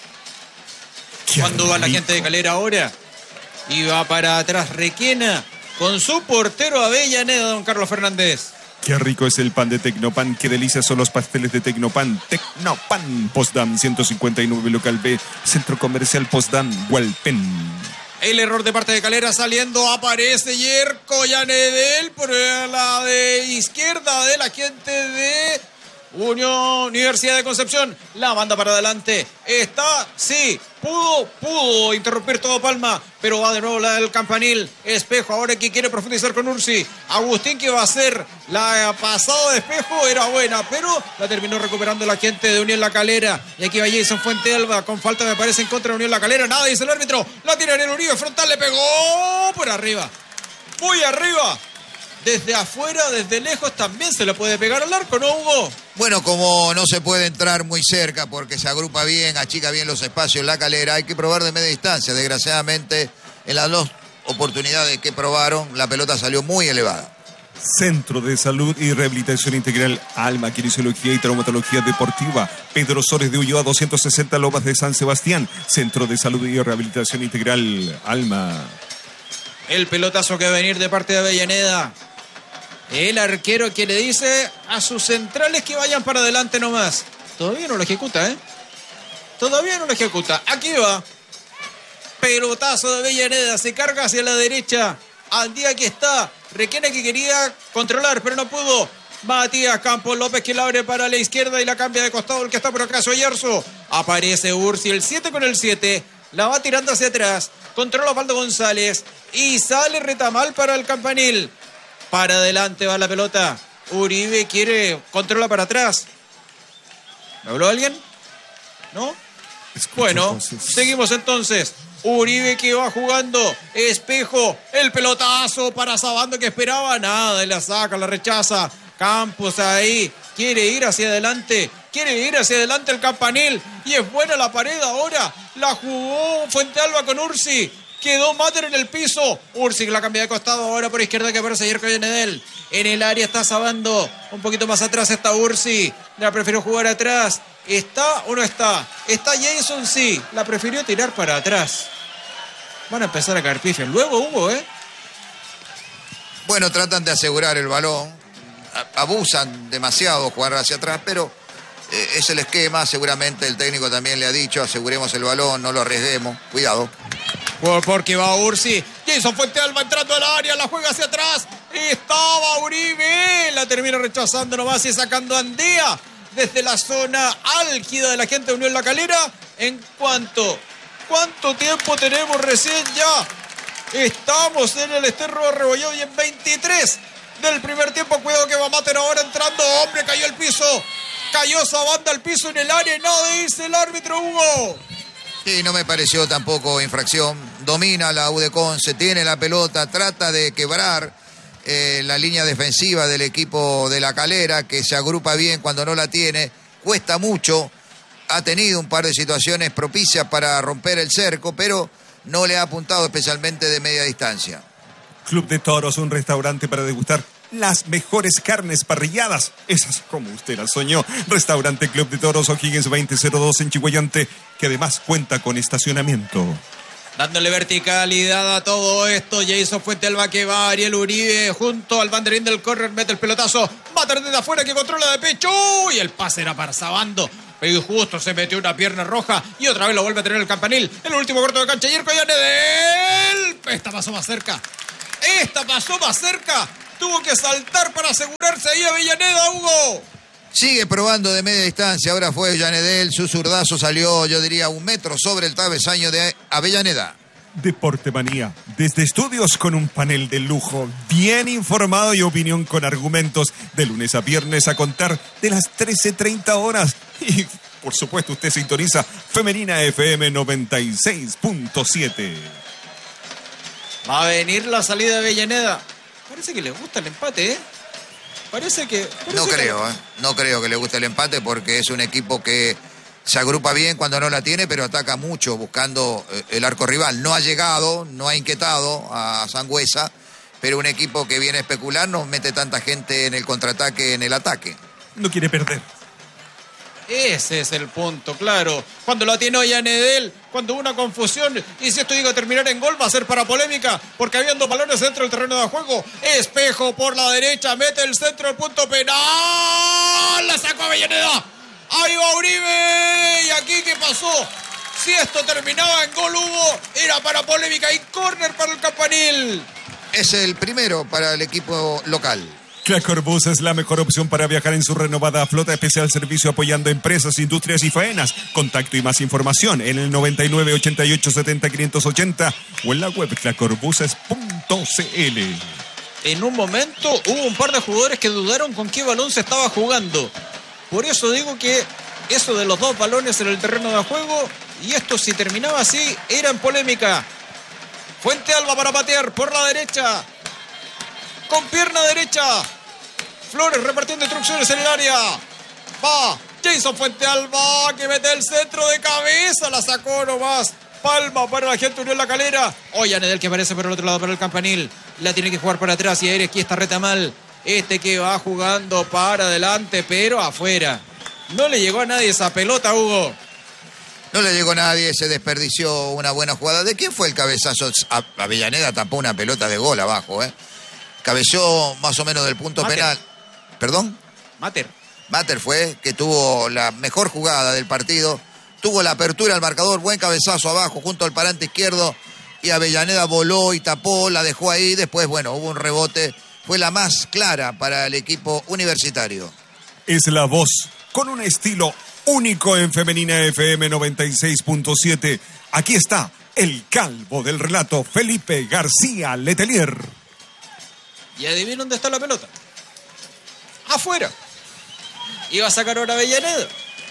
¿Cuándo va la gente de Calera ahora? Y va para atrás Requena con su portero Avellaneda, don Carlos Fernández. Qué rico es el pan de Tecnopan, qué delicia son los pasteles de Tecnopan. Tecnopan, Postdam 159, local B, Centro Comercial Postdam, Hualpén. El error de parte de Calera saliendo, aparece Yerko Yanedel por la de izquierda de la gente de Universidad de Concepción. La manda para adelante. Está, sí, pudo interrumpir todo Palma, pero va de nuevo la del Campanil. Espejo ahora que quiere profundizar con Ursi. Agustín, que va a hacer la pasada de Espejo, era buena, pero la terminó recuperando la gente de Unión La Calera. Y aquí va Jason Fuentealba con falta, me parece, en contra de Unión La Calera. Nada, dice el árbitro. La tira en el Uribe frontal, le pegó por arriba. Muy arriba. Desde afuera, desde lejos, también se le puede pegar al arco, ¿no, Hugo? Bueno, como no se puede entrar muy cerca porque se agrupa bien, achica bien los espacios La Calera, hay que probar de media distancia. Desgraciadamente, en las dos oportunidades que probaron, la pelota salió muy elevada. Centro de Salud y Rehabilitación Integral Alma, Kinesiología y Traumatología Deportiva. Pedro Sores de Ulloa, 260 Lomas de San Sebastián. Centro de Salud y Rehabilitación Integral Alma. El pelotazo que va a venir de parte de Avellaneda. El arquero que le dice a sus centrales que vayan para adelante nomás. Todavía no lo ejecuta, ¿eh? Todavía no lo ejecuta. Aquí va. Pelotazo de Avellaneda. Se carga hacia la derecha. Al día que está. Requena, que quería controlar, pero no pudo. Matías Campos López, que la abre para la izquierda y la cambia de costado. El que está por acá, Soyerzo. Aparece Ursi, el 7 con el 7. La va tirando hacia atrás. Controla Osvaldo González. Y sale Retamal para el Campanil. Para adelante va la pelota. Uribe controla para atrás. ¿Me habló alguien? ¿No? Bueno, entonces. Seguimos entonces. Uribe, que va jugando. Espejo, el pelotazo para Sabando, que esperaba nada y la saca, la rechaza. Campos ahí, quiere ir hacia adelante el Campanil. Y es buena la pared ahora. La jugó Fuentealba con Ursi. Quedó Mater en el piso. Ursi, que la cambia de costado ahora por izquierda, que aparece Yerko Yanedel. En el área está Sabando. Un poquito más atrás está Ursi. La prefirió jugar atrás. ¿Está o no está? Está Jason, sí. La prefirió tirar para atrás. Van a empezar a caer pifias. Luego, Hugo, Bueno, tratan de asegurar el balón. Abusan demasiado jugar hacia atrás, pero es el esquema. Seguramente el técnico también le ha dicho: aseguremos el balón, no lo arriesguemos. Cuidado. Porque va Ursi. Jason Fuentealba entrando al área, la juega hacia atrás. Estaba Uribe. La termina rechazando nomás y sacando a Andía desde la zona álgida de la gente de Unión La Calera. ¿Cuánto tiempo tenemos recién ya? Estamos en el Esterro Rebolledo y en 23 del primer tiempo. Cuidado que va Mater ahora entrando. Hombre, cayó al piso. Cayó Sabanda al piso en el área. Nada dice el árbitro, Hugo. Sí, no me pareció tampoco infracción. Domina la U de Conce, tiene la pelota, trata de quebrar la línea defensiva del equipo de La Calera, que se agrupa bien cuando no la tiene. Cuesta mucho. Ha tenido un par de situaciones propicias para romper el cerco, pero no le ha apuntado, especialmente de media distancia. Club de Toros, un restaurante para degustar las mejores carnes parrilladas, esas como usted las soñó. Restaurante Club de Toros, O'Higgins 2002 en Chihuayante, que además cuenta con estacionamiento. Dándole verticalidad a todo esto, Jason Fuentealba, que va Ariel Uribe junto al banderín del córner, mete el pelotazo, va Mater desde afuera que controla de pecho. Y el pase era para Sabando. Pero justo se metió una pierna roja y otra vez lo vuelve a tener el Campanil. En el último cuarto de cancha, Yerko Yanedel. Esta pasó más cerca. Tuvo que saltar para asegurarse ahí Avellaneda, Hugo. Sigue probando de media distancia. Ahora fue Yanedel. Su zurdazo salió, yo diría, 1 metro sobre el travesaño de Avellaneda. Deporte Manía, desde estudios con un panel de lujo, bien informado y opinión con argumentos, de lunes a viernes a contar de las 13:30 horas. Y, por supuesto, usted sintoniza Femenina FM 96.7. Va a venir la salida de Avellaneda. Parece que le gusta el empate, ¿eh? No creo que le guste el empate porque es un equipo que se agrupa bien cuando no la tiene, pero ataca mucho buscando el arco rival. No ha llegado, no ha inquietado a Sangüesa, pero un equipo que viene a especular no mete tanta gente en el contraataque, en el ataque. No quiere perder. Ese es el punto, claro. Cuando la tiene Yanedel, cuando hubo una confusión, y si esto llega a terminar en gol, va a ser para polémica, porque habían 2 balones dentro del terreno de juego. Espejo por la derecha, mete el centro del punto penal. La sacó Avellaneda. Ahí va Uribe. ¿Y aquí qué pasó? Si esto terminaba en gol, Hugo, era para polémica y córner para el Campanil. Es el primero para el equipo local. Clacorbus es la mejor opción para viajar en su renovada flota especial servicio apoyando empresas, industrias y faenas. Contacto y más información en el 99 88 70 580 o en la web clacorbuses.cl. En un momento hubo un par de jugadores que dudaron con qué balón se estaba jugando. Por eso digo que eso de los 2 balones en el terreno de juego, y esto si terminaba así, era en polémica. Fuente Alba para patear por la derecha. Con pierna derecha. Flores repartiendo instrucciones en el área. Va Jason Fuente Alba que mete el centro de cabeza. La sacó nomás. Palma para la gente Unión La Calera. Hoy Yanedel que aparece por el otro lado para el Campanil. La tiene que jugar para atrás y aquí está reta mal. Este que va jugando para adelante, pero afuera. No le llegó a nadie esa pelota, Hugo. No le llegó a nadie, se desperdició una buena jugada. ¿De quién fue el cabezazo? Avellaneda tapó una pelota de gol abajo, ¿eh? Cabeceó más o menos del punto Mater. penal. ¿Perdón? Mater fue, que tuvo la mejor jugada del partido. Tuvo la apertura al marcador, buen cabezazo abajo junto al parante izquierdo. Y Avellaneda voló y tapó, la dejó ahí. Después, bueno, hubo un rebote. Fue la más clara para el equipo universitario. Es la voz con un estilo único en Femenina FM 96.7. Aquí está el calvo del relato, Felipe García Letelier. Y adivina dónde está la pelota. Afuera. Iba a sacar ahora Avellaneda.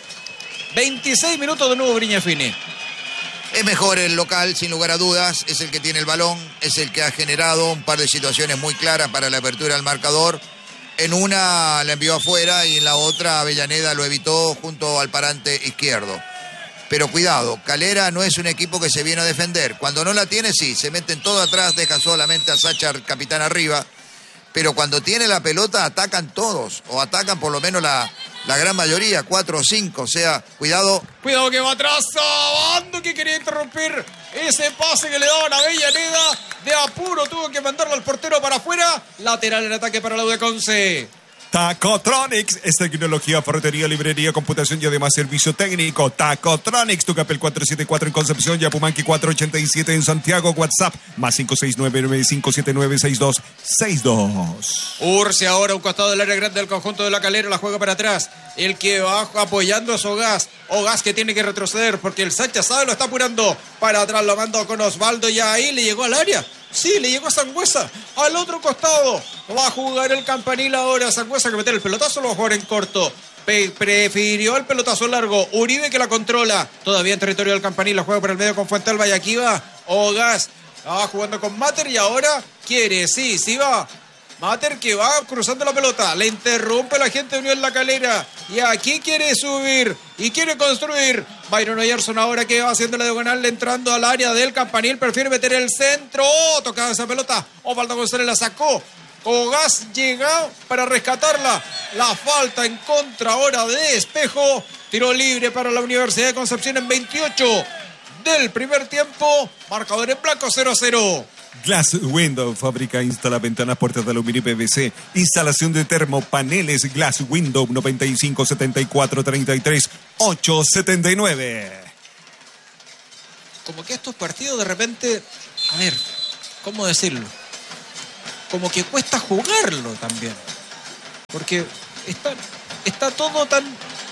26 minutos de nuevo Briñafini. Es mejor el local, sin lugar a dudas. Es el que tiene el balón, es el que ha generado un par de situaciones muy claras para la apertura del marcador. En una la envió afuera y en la otra Avellaneda lo evitó junto al parante izquierdo. Pero cuidado, Calera no es un equipo que se viene a defender. Cuando no la tiene, sí, se meten todo atrás, deja solamente a Sachar, capitán, arriba. Pero cuando tiene la pelota atacan todos, o atacan por lo menos la gran mayoría, 4 o 5, o sea, cuidado. Cuidado que va atrás, Sabando que quería interrumpir ese pase que le daban a Avellaneda. De apuro tuvo que mandarlo al portero para afuera. Lateral en ataque para la U de Conce. Tacotronics es tecnología, ferretería, librería, computación y además servicio técnico. Tacotronics, Tucapel 474 en Concepción, Yapumanqui 487 en Santiago. WhatsApp más 569-9579-6262. Urce ahora un costado del área grande del conjunto de La Calera, la juega para atrás. El que va apoyando es Ogás. Ogás que tiene que retroceder porque el Sánchez sabe lo está apurando. Para atrás lo mandó con Osvaldo y ahí le llegó al área. Sí, le llegó a Sangüesa. Al otro costado va a jugar el Campanil ahora. Sangüesa que meter el pelotazo lo va a jugar en corto. Prefirió el pelotazo largo. Uribe que la controla. Todavía en territorio del Campanil. La juega por el medio con Fuentealba y aquí va Ogás. Va jugando con Mater y ahora quiere. Sí va. Mater que va cruzando la pelota. Le interrumpe la gente de Unión La Calera. Y aquí quiere subir y quiere construir. Byron Oyerson ahora que va haciendo la diagonal entrando al área del Campanil. Prefiere meter el centro. Tocaba esa pelota. Osvaldo González la sacó. Ogás llega para rescatarla. La falta en contra ahora de Espejo. Tiro libre para la Universidad de Concepción en 28 del primer tiempo. Marcador en blanco 0-0. Glass Window, fábrica instala ventanas, puertas de aluminio y PVC. Instalación de termopaneles. Glass Window 95 74 33 879. Como que estos partidos de repente, a ver, ¿cómo decirlo? Como que cuesta jugarlo también. Porque está todo tan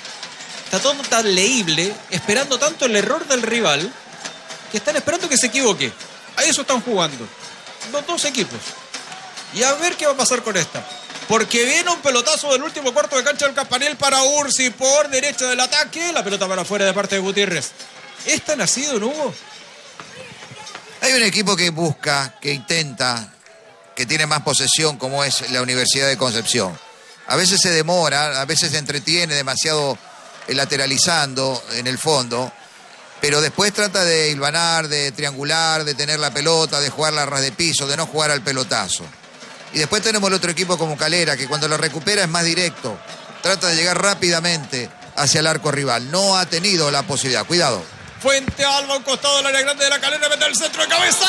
leíble, esperando tanto el error del rival, que están esperando que se equivoque. A eso están jugando los dos equipos. Y a ver qué va a pasar con esta. Porque viene un pelotazo del último cuarto de cancha del Campanil para Ursi por derecha del ataque. La pelota para afuera de parte de Gutiérrez. ¿Es tan así, don Hugo? Hay un equipo que busca, que intenta, que tiene más posesión, como es la Universidad de Concepción. A veces se demora, a veces se entretiene demasiado lateralizando en el fondo, pero después trata de hilvanar, de triangular, de tener la pelota, de jugar la ras de piso, de no jugar al pelotazo. Y después tenemos el otro equipo como Calera, que cuando lo recupera es más directo, trata de llegar rápidamente hacia el arco rival. No ha tenido la posibilidad. Cuidado. Fuente Alba, un costado del área grande de la Calera, mete el centro de cabeza.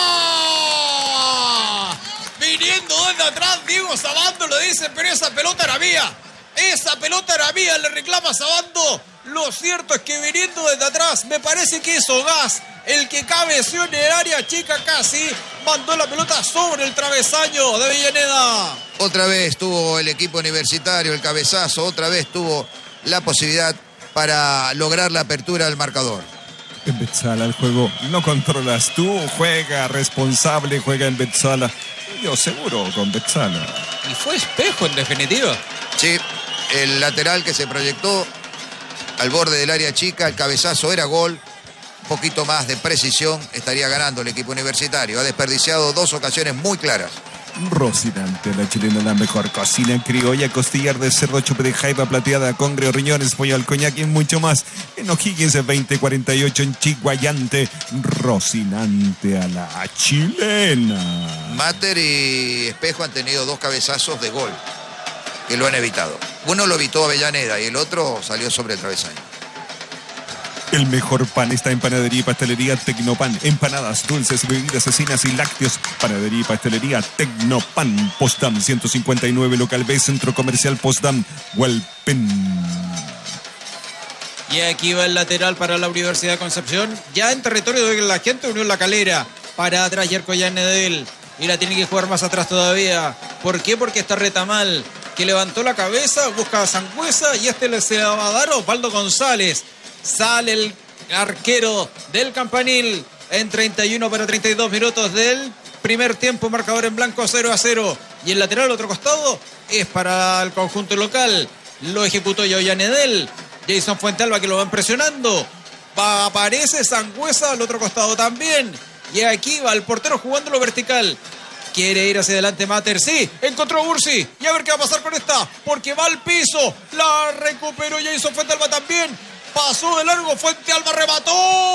Viniendo desde atrás, Diego Sabando le dice, pero esa pelota era mía. Esa pelota era mía, le reclama Sabando. Lo cierto es que viniendo desde atrás, me parece que es Ogás el que cabeció en el área chica casi. Mandó la pelota sobre el travesaño de Avellaneda. Otra vez tuvo el equipo universitario el cabezazo, otra vez tuvo la posibilidad para lograr la apertura del marcador. En Betzala el juego no controlas tú, juega responsable, juega en Betzala. Yo seguro con Betzala. Y fue Espejo en definitiva. Sí, el lateral que se proyectó al borde del área chica, el cabezazo era gol. Un poquito más de precisión estaría ganando el equipo universitario. Ha desperdiciado dos ocasiones muy claras. Rocinante, la chilena, la mejor cocina en criolla, costillar de cerdo, chupe de jaiba plateada, congrio, riñones, pollo al coñac y mucho más. En O'Higgins 2048 en Chiguayante. Rocinante a la chilena. Mater y Espejo han tenido dos cabezazos de gol que lo han evitado. Uno lo evitó Avellaneda y el otro salió sobre el travesaño. El mejor pan está en Panadería y Pastelería Tecnopan. Empanadas, dulces, bebidas, cecinas y lácteos. Panadería y Pastelería Tecnopan. Potsdam 159, local B, Centro Comercial Potsdam, Hualpén. Y aquí va el lateral para la Universidad de Concepción. Ya en territorio de la gente, Unión La Calera. Para atrás, Yerko Yanedel. Y la tiene que jugar más atrás todavía. ¿Por qué? Porque está Retamal, que levantó la cabeza, busca a Sangüesa y se la va a dar a Osvaldo González. Sale el arquero del Campanil en 31 para 32 minutos del primer tiempo, marcador en blanco 0-0. Y el lateral, otro costado, es para el conjunto local. Lo ejecutó Yanedel. Jason Fuentealba, que lo van presionando. Aparece Sangüesa al otro costado también. Y aquí va el portero jugándolo vertical. Quiere ir hacia adelante Mater, sí, encontró Ursi. Y a ver qué va a pasar con esta, porque va al piso. La recuperó Jason Fuentealba también. Pasó de largo, Fuentealba remató.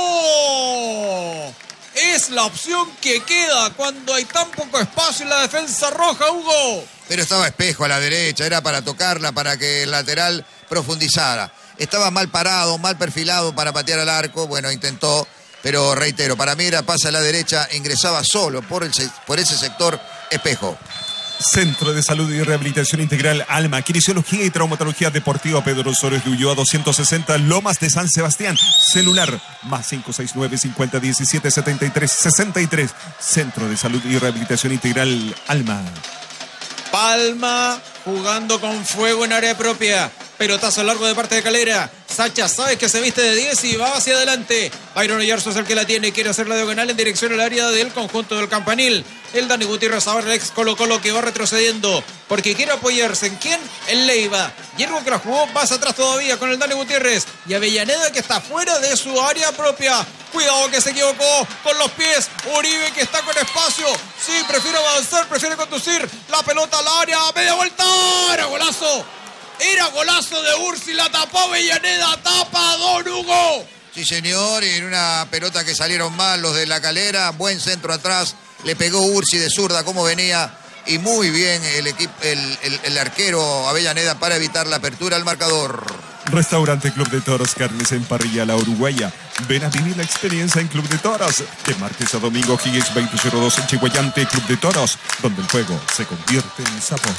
Es la opción que queda cuando hay tan poco espacio en la defensa roja, Hugo. Pero estaba Espejo a la derecha, era para tocarla, para que el lateral profundizara. Estaba mal parado, mal perfilado para patear al arco. Bueno, intentó, pero reitero, para mí era pase a la derecha, ingresaba solo por ese sector Espejo. Centro de Salud y Rehabilitación Integral Alma, Kinesiología y Traumatología Deportiva Pedro Osores de Ulloa 260, Lomas de San Sebastián. Celular más 569 50 17 73 63. Centro de Salud y Rehabilitación Integral Alma. Palma jugando con fuego en área propia. Pelotazo largo de parte de Calera. Sacha sabe que se viste de 10 y va hacia adelante. Byron Oyarzo es el que la tiene. Quiere hacer la diagonal en dirección al área del conjunto del Campanil. El Dani Gutiérrez ahora el ex Colo-Colo que va retrocediendo porque quiere apoyarse. ¿En quién? En Leiva. Hierro que la jugó pasa atrás todavía con el Dani Gutiérrez. Y Avellaneda que está fuera de su área propia. Cuidado que se equivocó con los pies. Uribe que está con espacio. Sí, prefiere avanzar, prefiere conducir. La pelota al área. Media vuelta. ¡Era golazo! Era golazo de Ursi, la tapó Avellaneda, tapa Don Hugo. Sí, señor, y en una pelota que salieron mal los de La Calera, buen centro atrás, le pegó Ursi de zurda como venía, y muy bien el arquero Avellaneda para evitar la apertura al marcador. Restaurante Club de Toros, carnes en parrilla La Uruguaya. Ven a vivir la experiencia en Club de Toros. De martes a domingo, Higgins 2002 en Chihuayante, Club de Toros, donde el juego se convierte en sabor.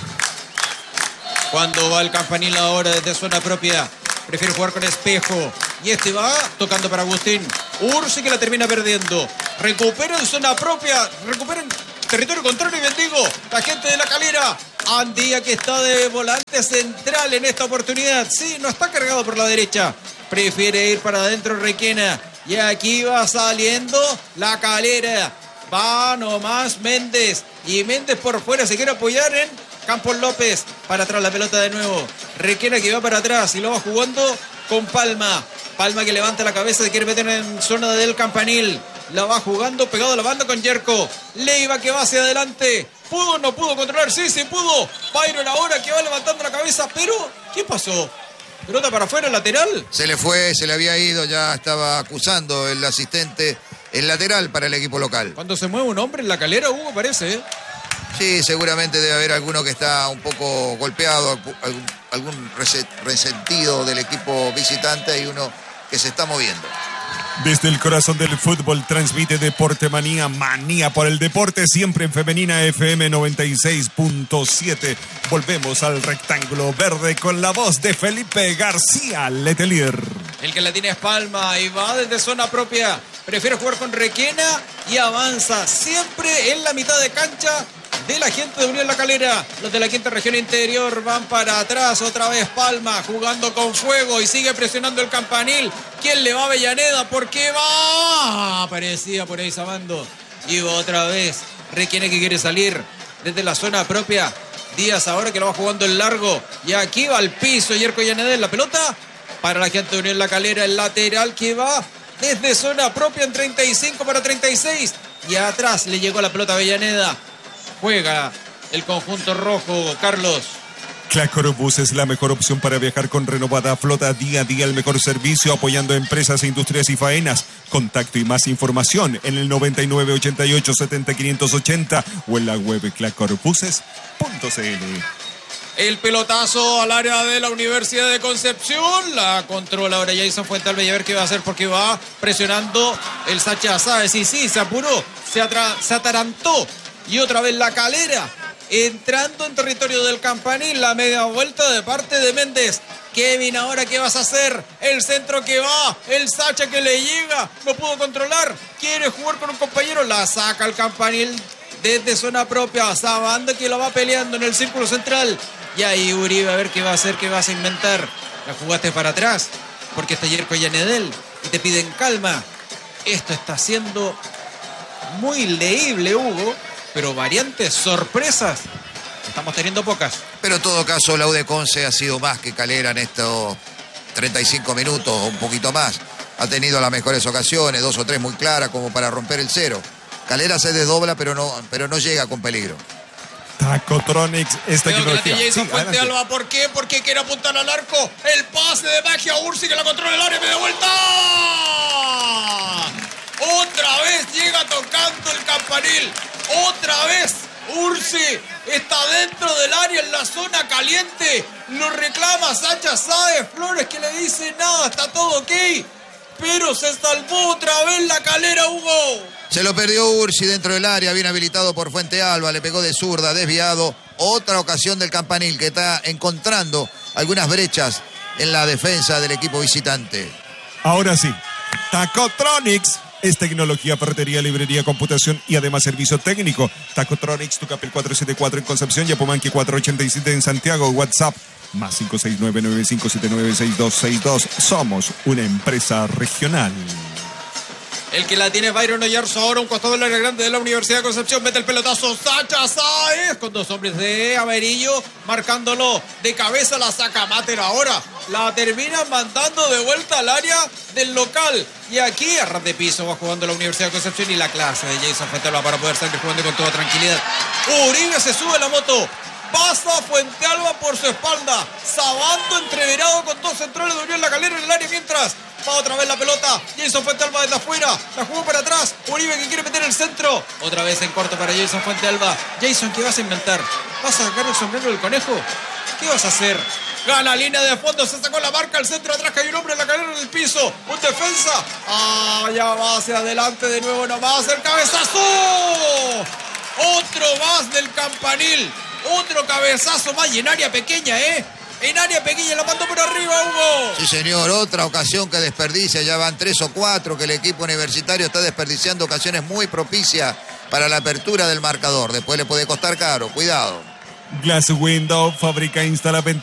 Cuando va el Campanil ahora desde zona propia, prefiere jugar con Espejo. Y este va tocando para Agustín. Ursi que la termina perdiendo. Recupera en zona propia. Recupera en territorio contrario y bendigo. La gente de La Calera. Andía que está de volante central en esta oportunidad. Sí, no está cargado por la derecha. Prefiere ir para adentro Requena. Y aquí va saliendo La Calera. Va nomás Méndez. Y Méndez por fuera se quiere apoyar en Campos López. Para atrás la pelota de nuevo. Requena que va para atrás y lo va jugando con Palma. Palma que levanta la cabeza y quiere meter en zona del Campanil. La va jugando pegado a la banda con Yerko. Leiva que va hacia adelante. ¿Pudo o no pudo controlar? Sí, sí pudo. Byron ahora que va levantando la cabeza. Pero, ¿qué pasó? Pelota para afuera, lateral. Se le fue, se le había ido, ya estaba acusando el asistente. El lateral para el equipo local. Cuando se mueve un hombre en La Calera, Hugo, parece, ¿eh? Sí, seguramente debe haber alguno que está un poco golpeado, algún resentido del equipo visitante y uno que se está moviendo. Desde el corazón del fútbol transmite Deporte Manía, manía por el deporte, siempre en Femenina FM 96.7. Volvemos al rectángulo verde con la voz de Felipe García Letelier. El que la tiene es Palma y va desde zona propia. Prefiere jugar con Requena y avanza siempre en la mitad de cancha de la gente de Unión La Calera. Los de la quinta región interior van para atrás. Otra vez Palma jugando con fuego y sigue presionando el Campanil. ¿Quién le va a Avellaneda? ¿Por qué va? Aparecía por ahí Sabando. Y otra vez Requena que quiere salir desde la zona propia. Díaz ahora que lo va jugando en largo. Y aquí va al piso Yerko Yanedel. La pelota para la gente de Unión La Calera. El lateral que va desde zona propia en 35 para 36. Y atrás le llegó la pelota a Avellaneda. Juega el conjunto rojo, Carlos. Clacorobús es la mejor opción para viajar con renovada flota, día a día el mejor servicio, apoyando a empresas, industrias y faenas. Contacto y más información en el 9988-70580 o en la web clacorobuses.cl. El pelotazo al área de la Universidad de Concepción. La controla ahora Jason Fuentealba y a ver qué va a hacer porque va presionando el Sacha Sáez. Sí, se apuró, se atarantó. Y otra vez La Calera entrando en territorio del Campanil. La media vuelta de parte de Méndez. Kevin, ahora ¿qué vas a hacer? El centro que va, el Sacha que le llega, no pudo controlar, quiere jugar con un compañero, la saca el Campanil desde zona propia. Sabanda que lo va peleando en el círculo central. Y ahí Uribe a ver qué va a hacer, qué vas a inventar. La jugaste para atrás porque está Yerko Yanedel y te piden calma. Esto está siendo muy leíble, Hugo. Pero variantes, sorpresas, estamos teniendo pocas. Pero en todo caso, la U de Conce ha sido más que Calera en estos 35 minutos o un poquito más. Ha tenido las mejores ocasiones, 2 o 3 muy claras como para romper el cero. Calera se desdobla, pero no llega con peligro. Tacotronics, esta tecnología. Jason Fuentealba, ¿por qué? Porque quiere apuntar al arco. El pase de magia, Ursi que la controla el área, me da vuelta. Otra vez llega tocando el Campanil. Otra vez Ursi está dentro del área en la zona caliente. Lo reclama Sacha Sáez Flores que le dice nada, está todo ok. Pero se salvó otra vez La Calera, Hugo. Se lo perdió Ursi dentro del área, bien habilitado por Fuentealba, le pegó de zurda, desviado. Otra ocasión del Campanil que está encontrando algunas brechas en la defensa del equipo visitante. Ahora sí, Tacotronics es tecnología, ferretería, librería, computación y además servicio técnico. Tacotronics, Tucapel 474 en Concepción, Yapomanqui 487 en Santiago, WhatsApp más 569-9579-6262. Somos una empresa regional. El que la tiene Byron Oyarzo ahora, un costado del área grande de la Universidad de Concepción, mete el pelotazo Sacha Sáez con 2 hombres de amarillo, marcándolo de cabeza, la saca Mater ahora, la termina mandando de vuelta al área del local. Y aquí a ras de piso va jugando la Universidad de Concepción y la clase de Jason Fuentealba para poder salir jugando con toda tranquilidad. Uribe se sube a la moto. Pasa Fuentealba por su espalda. Sabando entreverado con 2 centrales de Unión La Calera en el área mientras va otra vez la pelota. Jason Fuentealba desde afuera. La jugó para atrás. Uribe que quiere meter el centro. Otra vez en corto para Jason Fuentealba. Jason, ¿qué vas a inventar? ¿Vas a sacar el sombrero del conejo? ¿Qué vas a hacer? Gana línea de fondo, se sacó la marca, al centro atrás, que hay un hombre en la cadera en el piso. Un defensa. Ya va hacia adelante de nuevo nomás. El cabezazo. Otro más del Campanil. Otro cabezazo más y en área pequeña, En área pequeña, la mandó por arriba, Hugo. Sí, señor, otra ocasión que desperdicia. Ya van 3 o 4 que el equipo universitario está desperdiciando ocasiones muy propicias para la apertura del marcador. Después le puede costar caro, cuidado. Glass Window fabrica e instala ventanas